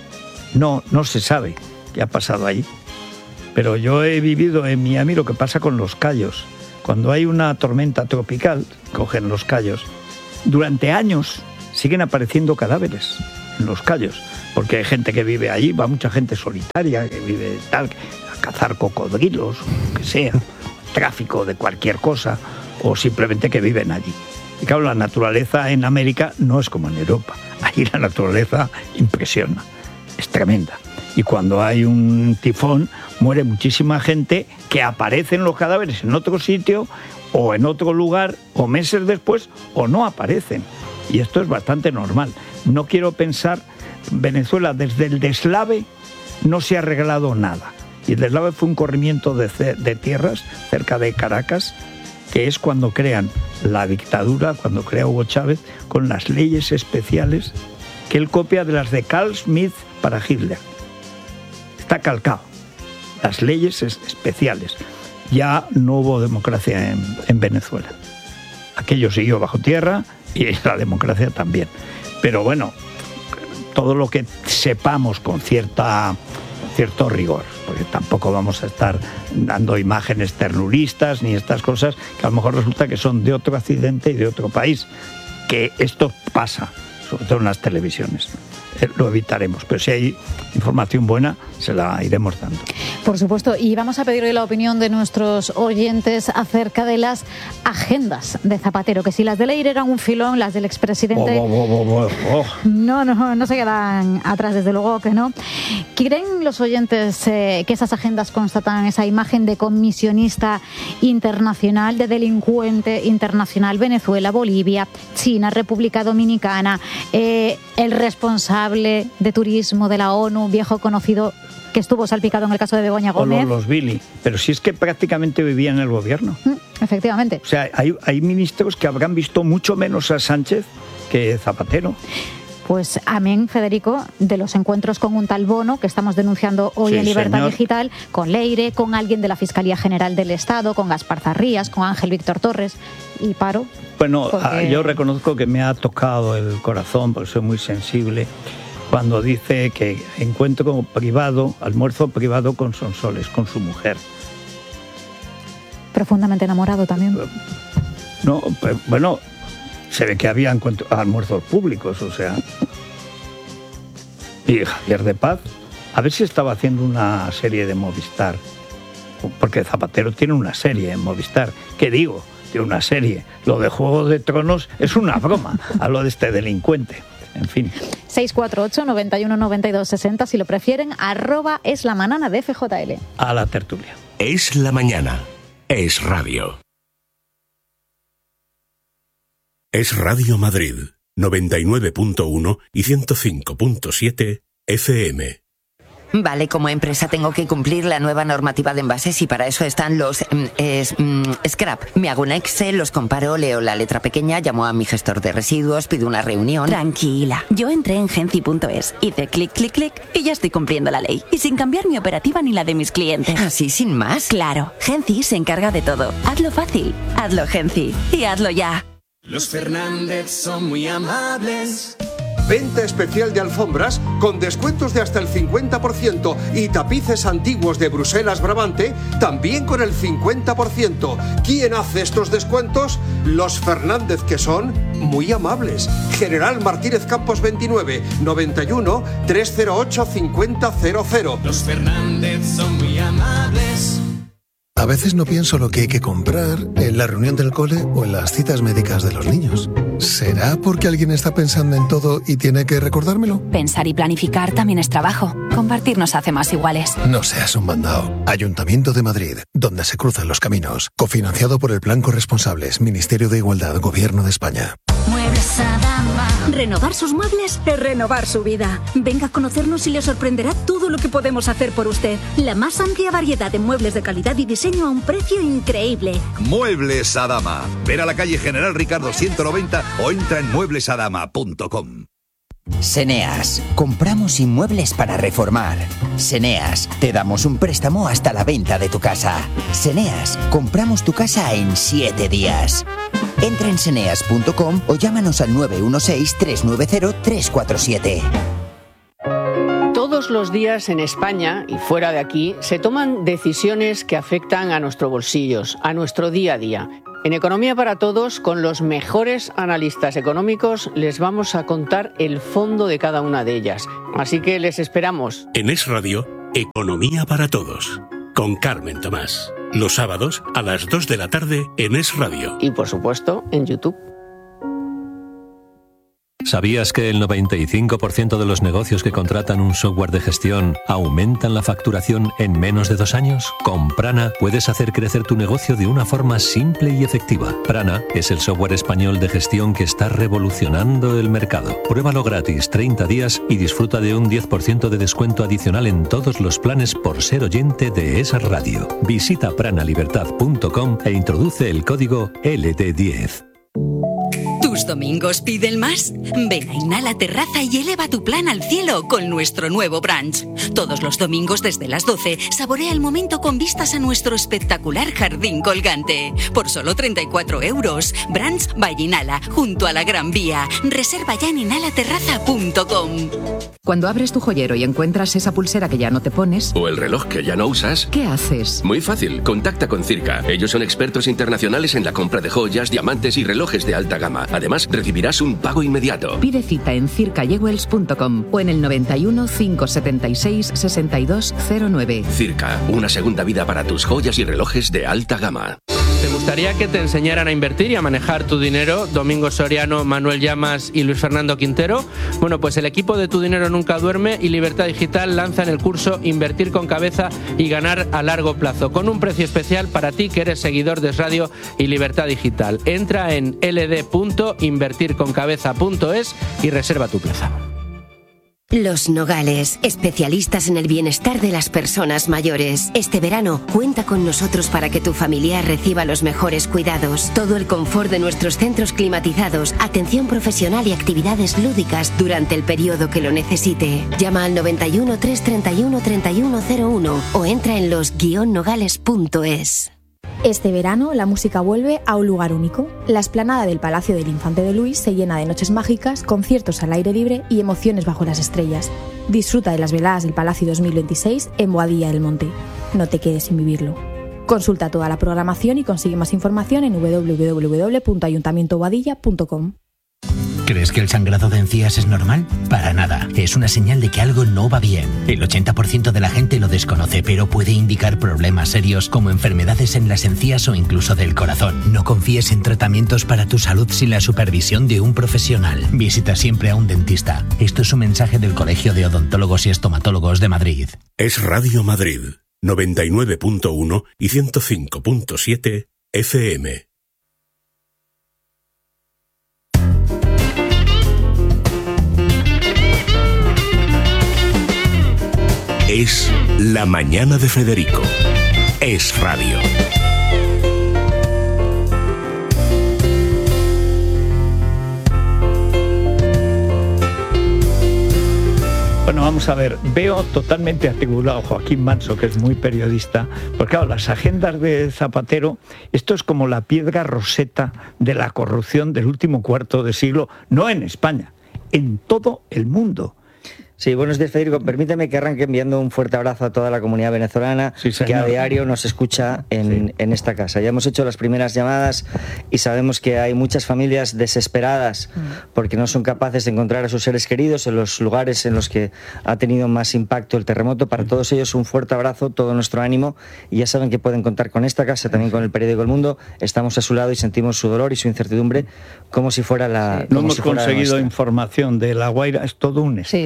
No, no se sabe qué ha pasado allí. Pero yo he vivido en Miami lo que pasa con los Cayos. Cuando hay una tormenta tropical, cogen los Cayos. Durante años siguen apareciendo cadáveres en los Cayos, porque hay gente que vive allí, va mucha gente solitaria, que vive tal, a cazar cocodrilos, o lo que sea, tráfico de cualquier cosa, o simplemente que viven allí. Y claro, la naturaleza en América no es como en Europa. Ahí la naturaleza impresiona, es tremenda. Y cuando hay un tifón, muere muchísima gente que aparecen los cadáveres en otro sitio o en otro lugar, o meses después, o no aparecen. Y esto es bastante normal. No quiero pensar, Venezuela desde el deslave no se ha arreglado nada. Y el deslave fue un corrimiento de, de tierras cerca de Caracas, que es cuando crean la dictadura, cuando crea Hugo Chávez, con las leyes especiales que él copia de las de Carl Schmitt para Hitler. Está calcado. Las leyes especiales. Ya no hubo democracia en, en Venezuela. Aquello siguió bajo tierra y la democracia también. Pero bueno, todo lo que sepamos con cierta, cierto rigor, porque tampoco vamos a estar dando imágenes terroristas ni estas cosas que a lo mejor resulta que son de otro accidente y de otro país. Que esto pasa, sobre todo en las televisiones. Lo evitaremos, pero si hay información buena se la iremos dando. Por supuesto, y vamos a pedirle la opinión de nuestros oyentes acerca de las agendas de Zapatero, que si las de Leire eran un filón, las del expresidente oh, oh, oh, oh, oh. no, no, no se quedan atrás, desde luego que no. ¿Creen los oyentes eh, que esas agendas constatan esa imagen de comisionista internacional, de delincuente internacional? Venezuela, Bolivia, China, República Dominicana, eh, el responsable de turismo de la ONU, viejo conocido, que estuvo salpicado en el caso de Begoña Gómez. O los, los Billy, pero si es que prácticamente vivía en el gobierno. Mm, efectivamente. O sea, hay, hay ministros que habrán visto mucho menos a Sánchez que Zapatero. Pues amén, Federico, de los encuentros con un tal Bono, que estamos denunciando hoy sí, en Libertad señor. Digital, con Leire, con alguien de la Fiscalía General del Estado, con Gaspar Zarrías, con Ángel Víctor Torres, y paro. Bueno, porque... yo reconozco que me ha tocado el corazón, porque soy muy sensible, cuando dice que encuentro privado, almuerzo privado con Sonsoles, con su mujer. Profundamente enamorado también. No, pues, bueno, se ve que había encuentro, almuerzos públicos, o sea. Y Javier de Paz, a ver si estaba haciendo una serie de Movistar, porque Zapatero tiene una serie en Movistar. ¿Qué digo? Tiene una serie. Lo de Juego de Tronos es una broma, hablo de este delincuente. En fin. seis cuatro ocho, noventa y uno, noventa y dos, sesenta, si lo prefieren, arroba es la mañana de F J L. A la tertulia. Es la mañana. Es radio. Es Radio Madrid, noventa y nueve punto uno y ciento cinco punto siete F M. Vale, como empresa tengo que cumplir la nueva normativa de envases y para eso están los mm, es, mm, scrap. Me hago un Excel, los comparo, leo la letra pequeña, llamo a mi gestor de residuos, pido una reunión. Tranquila, yo entré en Genci punto es, hice clic, clic, clic y ya estoy cumpliendo la ley. Y sin cambiar mi operativa ni la de mis clientes. ¿Así sin más? Claro, Genci se encarga de todo. Hazlo fácil, hazlo Genci y hazlo ya. Los Fernández son muy amables. Venta especial de alfombras con descuentos de hasta el cincuenta por ciento y tapices antiguos de Bruselas Brabante también con el cincuenta por ciento. ¿Quién hace estos descuentos? Los Fernández, que son muy amables. General Martínez Campos veintinueve, noventa y uno, trescientos ocho, cincuenta cero cero. Los Fernández son muy amables. A veces no pienso lo que hay que comprar en la reunión del cole o en las citas médicas de los niños. ¿Será porque alguien está pensando en todo y tiene que recordármelo? Pensar y planificar también es trabajo. Compartir nos hace más iguales. No seas un mandado. Ayuntamiento de Madrid, donde se cruzan los caminos. Cofinanciado por el Plan Corresponsables, Ministerio de Igualdad, Gobierno de España. Muebles Adams. Sadama. Renovar sus muebles es renovar su vida. Venga a conocernos y le sorprenderá todo lo que podemos hacer por usted. La más amplia variedad de muebles de calidad y diseño a un precio increíble. Muebles Sadama. Ver a la calle General Ricardo ciento noventa o entra en muebles sadama punto com. Seneas, compramos inmuebles para reformar. Seneas, te damos un préstamo hasta la venta de tu casa. Seneas, compramos tu casa en siete días. Entra en seneas punto com o llámanos al nueve uno seis, tres nueve cero, tres cuatro siete. Todos los días en España y fuera de aquí se toman decisiones que afectan a nuestros bolsillos, a nuestro día a día. En Economía para Todos, con los mejores analistas económicos, les vamos a contar el fondo de cada una de ellas. Así que les esperamos. En Es Radio, Economía para Todos, con Carmen Tomás. Los sábados a las dos de la tarde en Es Radio. Y por supuesto, en YouTube. ¿Sabías que el noventa y cinco por ciento de los negocios que contratan un software de gestión aumentan la facturación en menos de dos años? Con Prana puedes hacer crecer tu negocio de una forma simple y efectiva. Prana es el software español de gestión que está revolucionando el mercado. Pruébalo gratis treinta días y disfruta de un diez por ciento de descuento adicional en todos los planes por ser oyente de Es Radio. Visita prana libertad punto com e introduce el código L D diez. ¿Tus domingos piden más? Ven a Inhala Terraza y eleva tu plan al cielo con nuestro nuevo brunch. Todos los domingos desde las doce, saborea el momento con vistas a nuestro espectacular jardín colgante. Por solo treinta y cuatro euros. Brunch by Inhala, junto a la Gran Vía. Reserva ya en inhala terraza punto com. Cuando abres tu joyero y encuentras esa pulsera que ya no te pones... o el reloj que ya no usas... ¿qué haces? Muy fácil, contacta con Circa. Ellos son expertos internacionales en la compra de joyas, diamantes y relojes de alta gama. Además, recibirás un pago inmediato. Pide cita en circa jewels punto com o en el noventa y uno, quinientos setenta y seis, sesenta y dos cero nueve. Circa, una segunda vida para tus joyas y relojes de alta gama. ¿Te gustaría que te enseñaran a invertir y a manejar tu dinero? Domingo Soriano, Manuel Llamas y Luis Fernando Quintero. Bueno, pues el equipo de Tu Dinero Nunca Duerme y Libertad Digital lanzan el curso Invertir con Cabeza y Ganar a Largo Plazo, con un precio especial para ti que eres seguidor de Es Radio y Libertad Digital. Entra en l d punto invertir con cabeza punto es y reserva tu plaza. Los Nogales, especialistas en el bienestar de las personas mayores. Este verano, cuenta con nosotros para que tu familiar reciba los mejores cuidados. Todo el confort de nuestros centros climatizados, atención profesional y actividades lúdicas durante el periodo que lo necesite. Llama al noventa y uno, trescientos treinta y uno, treinta y uno cero uno o entra en los guion nogales punto es. Este verano la música vuelve a un lugar único. La explanada del Palacio del Infante de Luis se llena de noches mágicas, conciertos al aire libre y emociones bajo las estrellas. Disfruta de las veladas del Palacio dos mil veintiséis en Boadilla del Monte. No te quedes sin vivirlo. Consulta toda la programación y consigue más información en w w w punto ayuntamiento boadilla punto com. ¿Crees que el sangrado de encías es normal? Para nada. Es una señal de que algo no va bien. El ochenta por ciento de la gente lo desconoce, pero puede indicar problemas serios como enfermedades en las encías o incluso del corazón. No confíes en tratamientos para tu salud sin la supervisión de un profesional. Visita siempre a un dentista. Esto es un mensaje del Colegio de Odontólogos y Estomatólogos de Madrid. Es Radio Madrid, noventa y nueve punto uno y ciento cinco punto siete F M. Es La Mañana de Federico. Es Radio. Bueno, vamos a ver, veo totalmente articulado a Joaquín Manso, que es muy periodista, porque claro, las agendas de Zapatero, esto es como la piedra roseta de la corrupción del último cuarto de siglo, no en España, en todo el mundo. Sí, buenos días, Federico. Permíteme que arranque enviando un fuerte abrazo a toda la comunidad venezolana sí, que a diario nos escucha en, sí. en esta casa. Ya hemos hecho las primeras llamadas y sabemos que hay muchas familias desesperadas porque no son capaces de encontrar a sus seres queridos en los lugares en los que ha tenido más impacto el terremoto. Para todos ellos un fuerte abrazo, todo nuestro ánimo, y ya saben que pueden contar con esta casa, también con el periódico El Mundo. Estamos a su lado y sentimos su dolor y su incertidumbre como si fuera la... Sí. No hemos conseguido información de La Guaira, es todo un estado. Sí, si me permite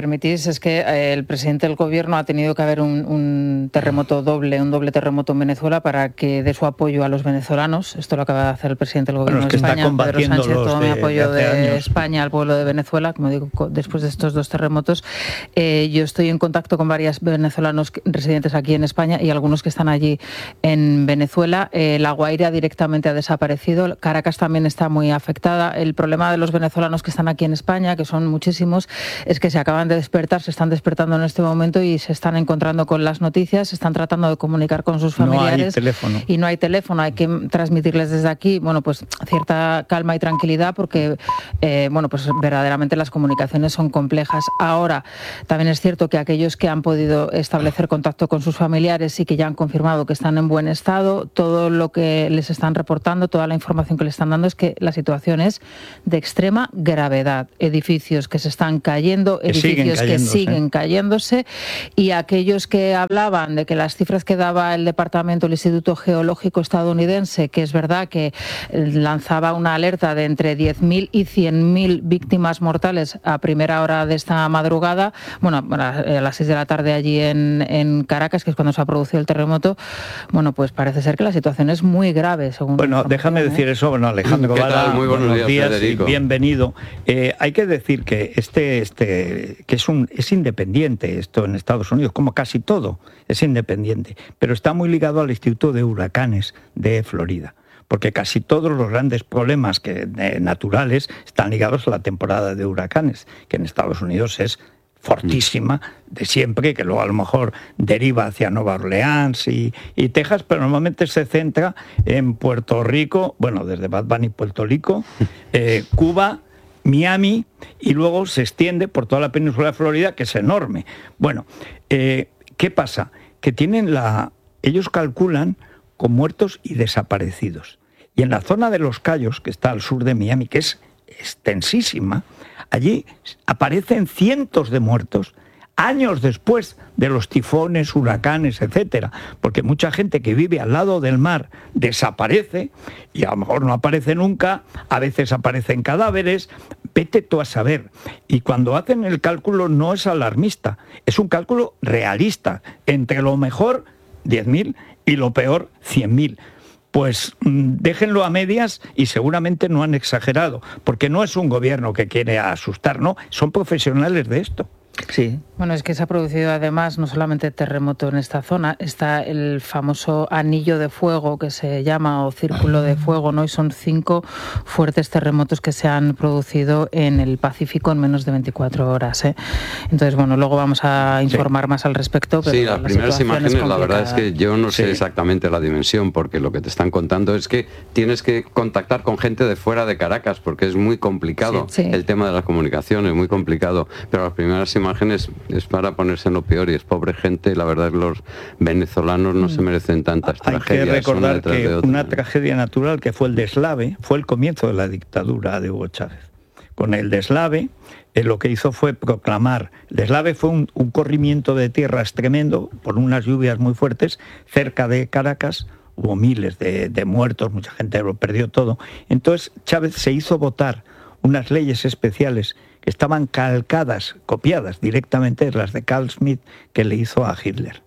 permitís, es que eh, el presidente del gobierno ha tenido que haber un, un terremoto doble, un doble terremoto en Venezuela para que dé su apoyo a los venezolanos. Esto lo acaba de hacer el presidente del gobierno bueno, es que de España, Pedro Sánchez, todo mi apoyo de, de España al pueblo de Venezuela, como digo, después de estos dos terremotos. Eh, yo estoy en contacto con varios venezolanos residentes aquí en España y algunos que están allí en Venezuela. Eh, La Guaira directamente ha desaparecido. Caracas también está muy afectada. El problema de los venezolanos que están aquí en España, que son muchísimos, es que se acaban de despertar, se están despertando en este momento y se están encontrando con las noticias, se están tratando de comunicar con sus familiares. No hay teléfono. Y no hay teléfono. Hay que transmitirles desde aquí, bueno, pues cierta calma y tranquilidad porque, eh, bueno, pues verdaderamente las comunicaciones son complejas. Ahora, también es cierto que aquellos que han podido establecer contacto con sus familiares y que ya han confirmado que están en buen estado, todo lo que les están reportando, toda la información que les están dando es que la situación es de extrema gravedad. Edificios que se están cayendo, que edificios siguen que siguen cayéndose, y aquellos que hablaban de que las cifras que daba el departamento, el Instituto Geológico estadounidense, que es verdad que lanzaba una alerta de entre diez mil y cien mil víctimas mortales a primera hora de esta madrugada, bueno, a las seis de la tarde allí en, en Caracas, que es cuando se ha producido el terremoto, bueno, pues parece ser que la situación es muy grave, según... Bueno, déjame ¿eh? decir eso, bueno, Alejandro Gobala, muy buenos, buenos días, días y bienvenido. Eh, hay que decir que este, este, que es un, es independiente esto en Estados Unidos, como casi todo, es independiente, pero está muy ligado al Instituto de Huracanes de Florida, porque casi todos los grandes problemas que, eh, naturales están ligados a la temporada de huracanes, que en Estados Unidos es fortísima de siempre, que luego a lo mejor deriva hacia Nueva Orleans y, y Texas, pero normalmente se centra en Puerto Rico, bueno, desde Bad Bunny, Puerto Rico, eh, Cuba, Miami, y luego se extiende por toda la península de Florida, que es enorme. Bueno, eh, ¿qué pasa? Que tienen la... ellos calculan con muertos y desaparecidos. Y en la zona de Los Cayos, que está al sur de Miami, que es extensísima, allí aparecen cientos de muertos años después de los tifones, huracanes, etcétera, porque mucha gente que vive al lado del mar desaparece y a lo mejor no aparece nunca, a veces aparecen cadáveres, vete tú a saber. Y cuando hacen el cálculo no es alarmista, es un cálculo realista, entre lo mejor diez mil y lo peor cien mil. Pues déjenlo a medias y seguramente no han exagerado, porque no es un gobierno que quiere asustar, no, son profesionales de esto. Sí. Bueno, es que se ha producido además no solamente terremoto en esta zona, está el famoso anillo de fuego que se llama, o círculo de fuego, ¿no? Y son cinco fuertes terremotos que se han producido en el Pacífico en menos de veinticuatro horas, ¿eh? Entonces, bueno, luego vamos a informar sí. más al respecto. Pero sí, las la primeras imágenes, la verdad es que yo no sé sí. exactamente la dimensión, porque lo que te están contando es que tienes que contactar con gente de fuera de Caracas, porque es muy complicado sí. Sí. el tema de las comunicaciones, muy complicado, pero las primeras imágenes imágenes es para ponerse en lo peor y es pobre gente. La verdad es que los venezolanos no se merecen tantas Hay tragedias. Hay que recordar que una, una tragedia natural que fue el deslave fue el comienzo de la dictadura de Hugo Chávez. Con el deslave eh, lo que hizo fue proclamar, el deslave fue un, un corrimiento de tierras tremendo por unas lluvias muy fuertes cerca de Caracas. Hubo miles de, de muertos, mucha gente lo perdió todo. Entonces Chávez se hizo votar unas leyes especiales que estaban calcadas, copiadas directamente de las de Carl Schmitt que le hizo a Hitler.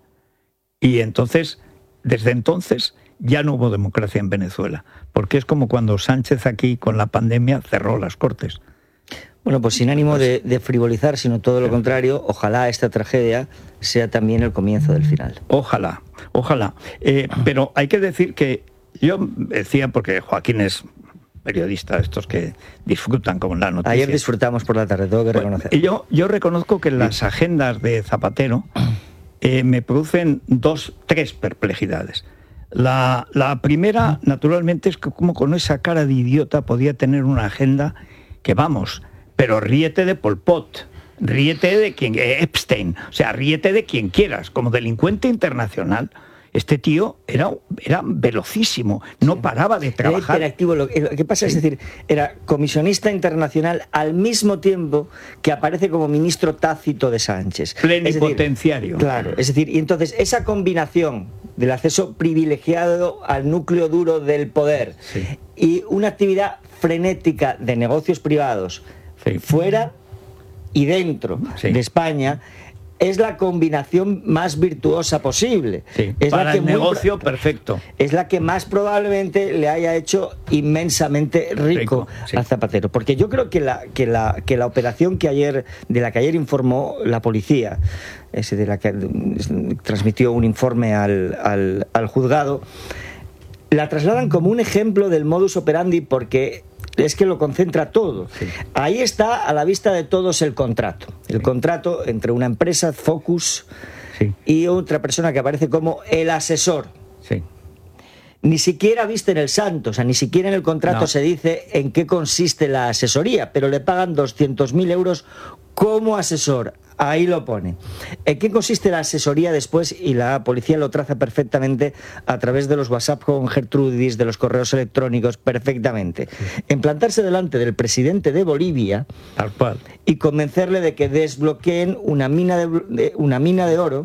Y entonces, desde entonces, ya no hubo democracia en Venezuela, porque es como cuando Sánchez aquí con la pandemia cerró las Cortes. Bueno, pues sin ánimo de, de frivolizar, sino todo lo contrario, ojalá esta tragedia sea también el comienzo del final. Ojalá, ojalá. Eh, pero hay que decir que yo decía, porque Joaquín es periodista, estos que disfrutan como la noticia. Ayer disfrutamos por la tarde, tengo que reconocer. Bueno, yo, yo reconozco que las agendas de Zapatero eh, me producen dos, tres perplejidades. La, la primera, naturalmente, es que como con esa cara de idiota podía tener una agenda que, vamos, pero ríete de Pol Pot, ríete de quien, eh, Epstein, o sea, ríete de quien quieras, como delincuente internacional. Este tío era, era velocísimo, no sí. paraba de trabajar. Era interactivo. Lo que, lo que pasa sí. es decir, era comisionista internacional al mismo tiempo que aparece como ministro tácito de Sánchez. Plenipotenciario. Es decir, claro, es decir, y entonces esa combinación del acceso privilegiado al núcleo duro del poder sí. y una actividad frenética de negocios privados sí. fuera... y dentro sí. de España, es la combinación más virtuosa posible. Sí, es para la que el negocio, muy, perfecto. Es la que más probablemente le haya hecho inmensamente rico, rico sí. al Zapatero. Porque yo creo que la, que, la, que la operación que ayer, de la que ayer informó la policía, ese de la que transmitió un informe al, al, al juzgado, la trasladan como un ejemplo del modus operandi porque es que lo concentra todo. Sí. Ahí está a la vista de todos el contrato. El sí. contrato entre una empresa, Focus, sí. y otra persona que aparece como el asesor. Sí. Ni siquiera viste en el santo, o sea, ni siquiera en el contrato no. se dice en qué consiste la asesoría, pero le pagan doscientos mil euros como asesor. Ahí lo pone. ¿En qué consiste la asesoría después? Y la policía lo traza perfectamente a través de los WhatsApp con Gertrudis, de los correos electrónicos, perfectamente. Sí. En plantarse delante del presidente de Bolivia, tal cual, y convencerle de que desbloqueen una mina de, de, una mina de oro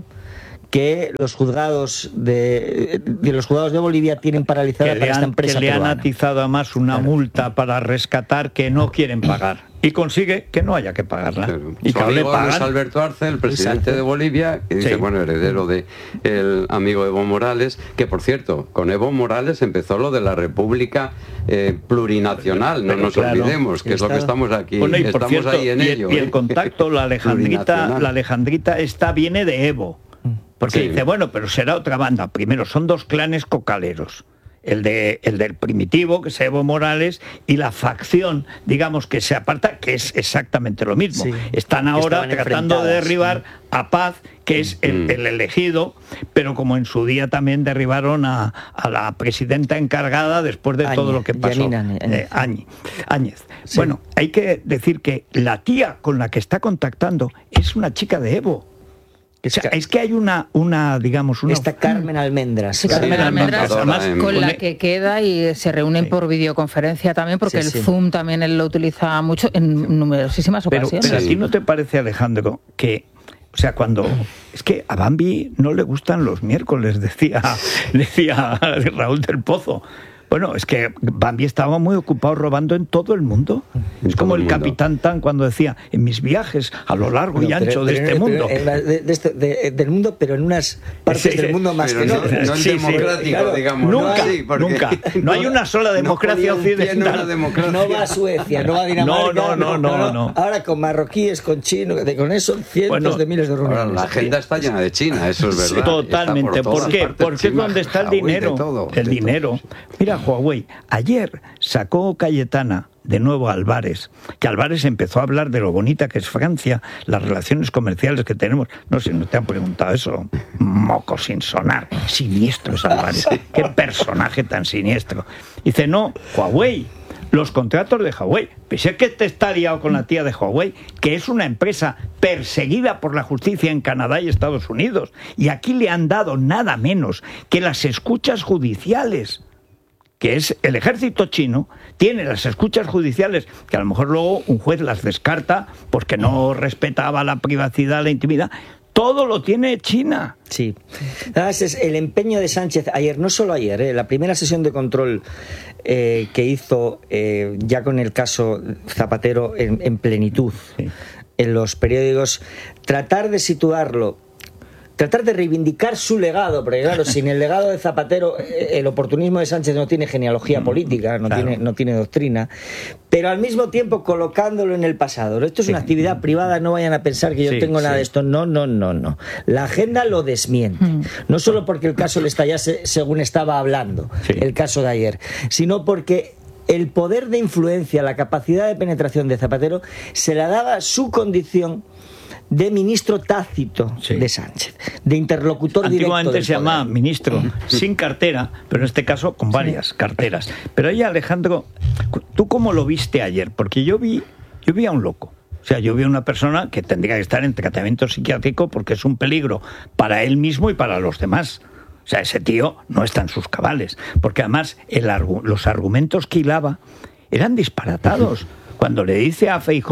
que los juzgados de, de los juzgados de Bolivia tienen paralizada que para han, esta empresa que le peruana. han atizado además una claro. multa para rescatar que no quieren pagar. Y consigue que no haya que pagarla. Claro. Y que le pagan. Luis Alberto Arce, el presidente Exacto. de Bolivia, que dice, sí. bueno, heredero de el amigo Evo Morales, que por cierto, con Evo Morales empezó lo de la República eh, Plurinacional, no Pero, nos claro, olvidemos, que está... es lo que estamos aquí, bueno, y estamos cierto, ahí en y, ello. Y el contacto, la Alejandrita, la Alejandrita esta viene de Evo. Porque sí. dice, bueno, pero será otra banda. Primero, son dos clanes cocaleros. El, de, el del primitivo, que es Evo Morales, y la facción, digamos, que se aparta, que es exactamente lo mismo. Sí. Están ahora Estaban tratando de derribar sí. a Paz, que es el, el elegido, pero como en su día también derribaron a, a la presidenta encargada después de Áñez, todo lo que pasó. Yanina, eh, Áñez. Áñez. Sí. Bueno, hay que decir que la tía con la que está contactando es una chica de Evo. O sea, es que hay una, una digamos, una... Esta Carmen Almendras. Sí, Carmen Almendras, además, con la que queda y se reúnen sí. por videoconferencia también, porque sí, el sí. Zoom también él lo utiliza mucho en sí. numerosísimas ocasiones. Pero, pero ¿a ti no te parece, Alejandro, que, o sea, cuando... Es que a Bambi no le gustan los miércoles, decía, decía Raúl del Pozo. Bueno, es que Bambi estaba muy ocupado robando en todo el mundo. Es como el, el Capitán Tan cuando decía, en mis viajes a lo largo no, y ancho pero, de pero, este pero, mundo. De, de este, de, del mundo, pero en unas partes sí, del mundo más que no. No, no es sí, democrático, sí, claro, digamos. Nunca, no, sí, nunca. No hay una sola democracia no occidental. Democracia. No va a Suecia, no va a Dinamarca. No, no, no, no. no, no. Ahora con marroquíes, con chinos, con eso cientos bueno, de miles de reuniones. La agenda está llena de China, eso es verdad. Totalmente. Por, ¿Por qué? Porque es donde está el dinero. El dinero. Mira, Huawei. Ayer sacó Cayetana de nuevo a Álvarez, que Álvarez empezó a hablar de lo bonita que es Francia, las relaciones comerciales que tenemos. No sé, no te han preguntado eso. Moco sin sonar. Siniestro es Álvarez. Qué personaje tan siniestro. Dice, no, Huawei, los contratos de Huawei. Pues es que te está liado con la tía de Huawei, que es una empresa perseguida por la justicia en Canadá y Estados Unidos. Y aquí le han dado nada menos que las escuchas judiciales, que es el ejército chino, tiene las escuchas judiciales, que a lo mejor luego un juez las descarta porque no respetaba la privacidad, la intimidad. Todo lo tiene China. Sí. Además, es el empeño de Sánchez ayer, no solo ayer, eh, la primera sesión de control eh, que hizo eh, ya con el caso Zapatero en, en plenitud, sí. en los periódicos, tratar de situarlo, tratar de reivindicar su legado, porque claro, sin el legado de Zapatero, el oportunismo de Sánchez no tiene genealogía política, no, claro. tiene, no tiene doctrina, pero al mismo tiempo colocándolo en el pasado. Esto es sí. una actividad privada, no vayan a pensar que yo sí, tengo nada sí. de esto. No, no, no, no. La agenda lo desmiente. No solo porque el caso le estallase según estaba hablando, sí. el caso de ayer, sino porque el poder de influencia, la capacidad de penetración de Zapatero se la daba su condición de ministro tácito sí. de Sánchez, de interlocutor directo. Antiguamente se llamaba ministro sin cartera, pero en este caso con varias sí. carteras. Pero ahí, Alejandro, ¿tú cómo lo viste ayer? Porque yo vi, yo vi a un loco. O sea, yo vi a una persona que tendría que estar en tratamiento psiquiátrico porque es un peligro para él mismo y para los demás. O sea, ese tío no está en sus cabales. Porque además el argu- los argumentos que hilaba eran disparatados. Cuando le dice a Feijóo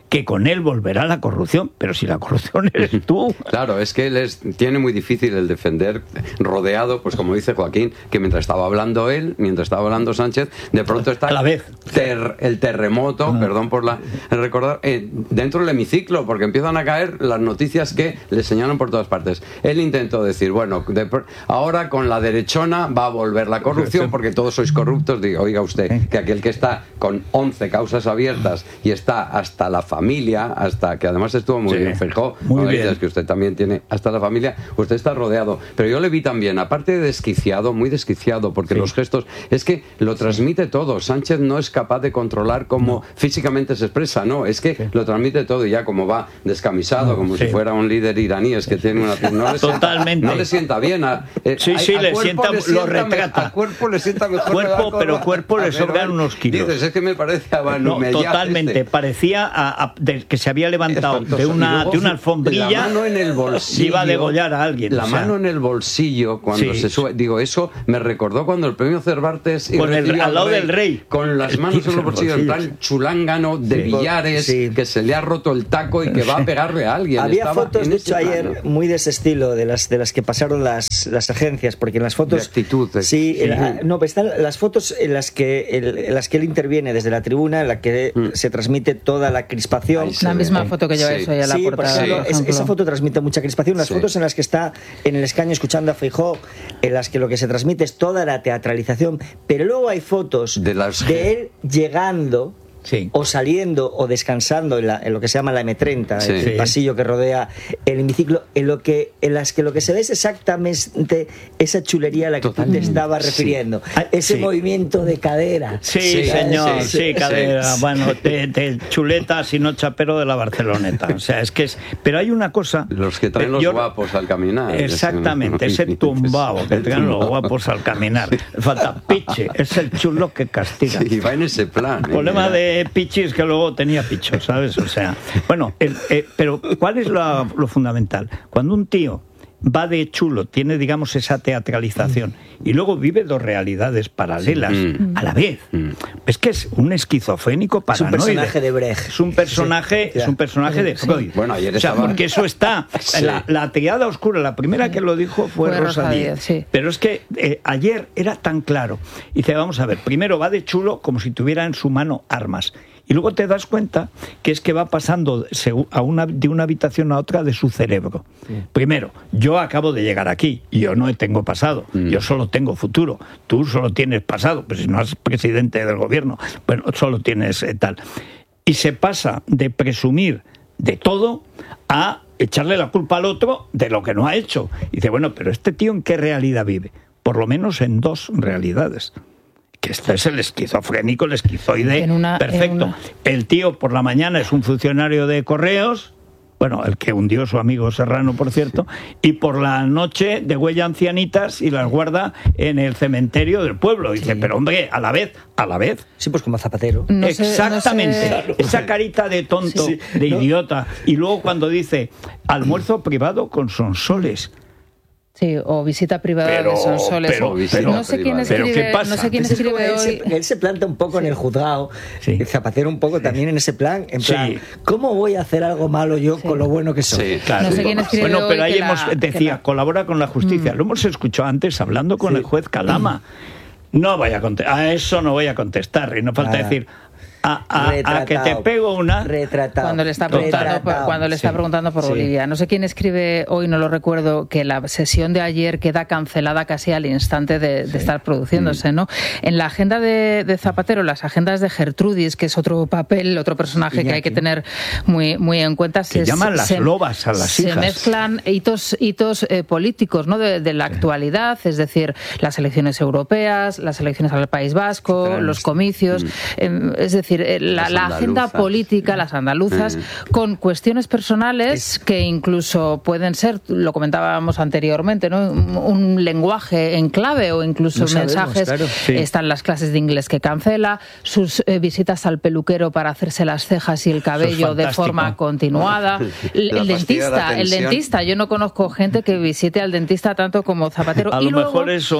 que con él volverá la corrupción, pero si la corrupción eres tú. Claro, es que él es, tiene muy difícil el defender, rodeado, pues como dice Joaquín, que mientras estaba hablando él, mientras estaba hablando Sánchez, de pronto está a la vez. Ter, el terremoto, ah. perdón por la recordar, eh, dentro del hemiciclo, porque empiezan a caer las noticias que le señalan por todas partes. Él intentó decir, bueno, de, ahora con la derechona va a volver la corrupción, porque todos sois corruptos. Digo, oiga usted, que aquel que está con once causas abiertas y está hasta la familia, hasta que además estuvo muy sí, bien Feijóo, muy no bien. Dices que usted también tiene hasta la familia, usted está rodeado. Pero yo le vi también, aparte de desquiciado, muy desquiciado, porque sí. los gestos, es que lo transmite todo. Sánchez no es capaz de controlar cómo no. físicamente se expresa, no, es que sí. lo transmite todo, y ya como va descamisado, no, como sí. si fuera un líder iraní, es que tiene una... No le Totalmente. Sienta, no le sienta bien. A, eh, sí, sí, a, a le, sienta, le sienta, lo retrata. A cuerpo le sienta mejor. Cuerpo, pero cuerpo le sobran unos kilos. Dices, es que me parece a Banu no, totalmente, este. parecía a, a, de, que se había levantado de una, luego, de una alfombrilla, la mano en el bolsillo, iba a degollar a alguien. La o sea. mano en el bolsillo cuando sí. se sube, digo, eso me recordó cuando el premio Cervantes con el, al lado rey, del rey, con las manos en el bolsillo, en plan chulángano de sí. billares, sí. que se le ha roto el taco y que va a pegarle a alguien. Había Estaba fotos, de hecho, ayer muy de ese estilo, de las de las que pasaron las, las agencias, porque en las fotos... De actitud. De, sí, sí. La, no, están las fotos en las, que, el, en las que él interviene desde la tribuna, en la que mm. se transmite toda la crispación. La misma eh, foto que lleva sí. eso ahí a la sí, portada. Sí, es, esa foto transmite mucha crispación. Las sí. fotos en las que está en el escaño escuchando a Feijóo, en las que lo que se transmite es toda la teatralización, pero luego hay fotos de, las... de él llegando... Sí. o saliendo o descansando en, la, en lo que se llama la eme treinta, sí. el sí. pasillo que rodea el hemiciclo, en lo que en las que lo que se ve es exactamente esa chulería a la que tú te estabas refiriendo, sí. ese sí. movimiento de cadera. Sí, sí señor, sí, sí cadera, sí. bueno, de, de chuleta, sino chapero de la Barceloneta. O sea, es que es... Pero hay una cosa... Los que traen los yo, guapos al caminar. Exactamente, ese tumbao que traen los guapos al caminar. Falta piche, es el chulo que castiga. Sí, va en ese plan. El problema eh, de pichis que luego tenía pichos, ¿sabes? O sea, bueno, el, eh, pero ¿cuál es lo, lo fundamental? Cuando un tío va de chulo, tiene, digamos, esa teatralización y luego vive dos realidades paralelas sí. a la vez. Mm. Es que es un esquizofrénico paranoide. Es un personaje de Brecht. Es un personaje, sí. es un personaje de Freud. Bueno, ayer o sea, estaba... porque eso está... sí. La, la triada oscura, la primera que lo dijo fue, fue Rosa Díez. Sí. Pero es que eh, ayer era tan claro. Y dice, vamos a ver, primero va de chulo como si tuviera en su mano armas. Y luego te das cuenta que es que va pasando a una, de una habitación a otra de su cerebro. Sí. Primero, yo acabo de llegar aquí, yo no tengo pasado, mm. yo solo tengo futuro, tú solo tienes pasado, pues si no eres presidente del gobierno, bueno, solo tienes eh, tal. Y se pasa de presumir de todo a echarle la culpa al otro de lo que no ha hecho. Y dice, bueno, pero este tío ¿en qué realidad vive? Por lo menos en dos realidades. Que este es el esquizofrénico, el esquizoide una, perfecto. Una... El tío por la mañana es un funcionario de correos, bueno, el que hundió su amigo Serrano, por cierto, y por la noche degüella ancianitas y las guarda en el cementerio del pueblo. Dice, sí. pero hombre, a la vez, a la vez. Sí, pues como Zapatero. No Exactamente. Sé, no sé... Esa carita de tonto, sí, sí. de idiota. No. Y luego cuando dice, almuerzo privado con Sonsoles. Sí, o visita privada pero, de Sonsoles. Pero, pero, no sé quién escribe, ¿qué pasa? No sé quién escribe él, hoy. Se, él se planta un poco sí. en el juzgado, sí. Zapatero un poco sí. también en ese plan, en plan, sí. ¿cómo voy a hacer algo malo yo sí. con lo bueno que soy? Sí, claro. No sé quién escribe bueno, hoy pero ahí que hemos, la, decía, la... colabora con la justicia. Mm. Lo hemos escuchado antes hablando con sí. el juez Calama. Mm. No voy a contestar, a eso no voy a contestar. Y no falta ah. decir... A, a, a que te pego una retratado cuando le está preguntando por, cuando le está sí, preguntando por sí. Bolivia. No sé quién escribe hoy, no lo recuerdo, que la sesión de ayer queda cancelada casi al instante de, de sí. estar produciéndose, ¿no? En la agenda de, de Zapatero, las agendas de Gertrudis, que es otro papel, otro personaje Iñaki. que hay que tener muy, muy en cuenta, se llaman las se, lobas a las se hijas. Se mezclan hitos, hitos eh, políticos, ¿no? De, de la actualidad, es decir, las elecciones europeas, las elecciones al País Vasco, Trans. los comicios, mm. eh, es decir, La, la agenda política, las andaluzas, mm. con cuestiones personales es... que incluso pueden ser, lo comentábamos anteriormente, ¿no? un, un lenguaje en clave o incluso no mensajes. Sabemos, claro. sí. Están las clases de inglés que cancela, sus eh, visitas al peluquero para hacerse las cejas y el cabello de forma continuada. El, el dentista, el dentista. Yo no conozco gente que visite al dentista tanto como Zapatero. A y lo luego, mejor eso...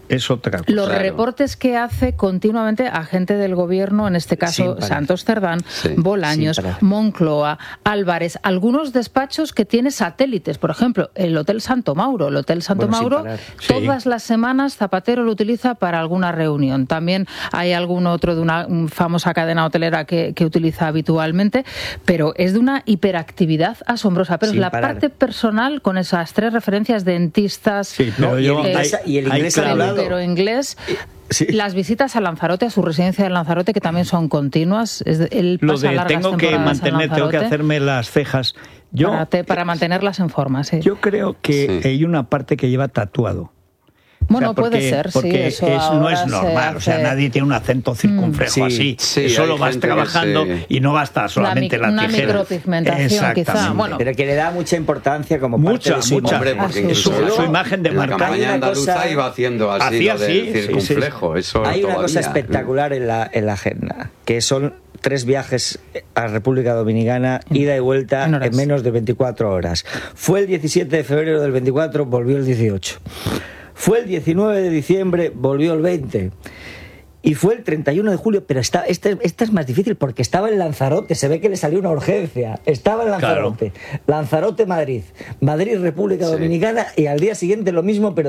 es otra cosa. Los claro. reportes que hace continuamente agente del gobierno, en este caso Santos Cerdán, sí, Bolaños, Moncloa, Álvarez, algunos despachos que tiene satélites, por ejemplo, el Hotel Santo Mauro. El Hotel Santo bueno, Mauro, todas sí. las semanas Zapatero lo utiliza para alguna reunión. También hay algún otro de una famosa cadena hotelera que, que utiliza habitualmente, pero es de una hiperactividad asombrosa. Pero Sin es la parar. parte personal con esas tres referencias, dentistas, sí, pero ¿no? yo, eh, hay, y el inglés hay, claro. pero inglés... Sí. Las visitas a Lanzarote, a su residencia de Lanzarote, que también son continuas. Él Lo de tengo que mantener, tengo que hacerme las cejas. Yo, para, te, para mantenerlas en forma, sí. Yo creo que sí. hay una parte que lleva tatuado. Bueno, o sea, porque, puede ser, porque sí. Eso es, no es normal, o sea, nadie tiene un acento circunflejo mm. así. Sí, eso lo vas trabajando se... y no basta solamente una, la tijera. Una micropigmentación, quizá. Bueno, pero que le da mucha importancia como mucha, parte de su mucha. Hombre, porque su, su imagen de marca. La campaña andaluza cosa... iba haciendo así, Hacía lo del así, circunflejo. Sí, sí. Eso hay todavía, una cosa espectacular en la, en la agenda, que son tres viajes a República Dominicana, ida y vuelta en, en menos de veinticuatro horas. Fue el diecisiete de febrero del veinticuatro, volvió el dieciocho. Fue el diecinueve de diciembre, volvió el veinte. Y fue el treinta y uno de julio, pero esta, este, este es más difícil porque estaba en Lanzarote, se ve que le salió una urgencia. Estaba en Lanzarote. Claro. Lanzarote, Madrid. Madrid, República sí. Dominicana, y al día siguiente lo mismo, pero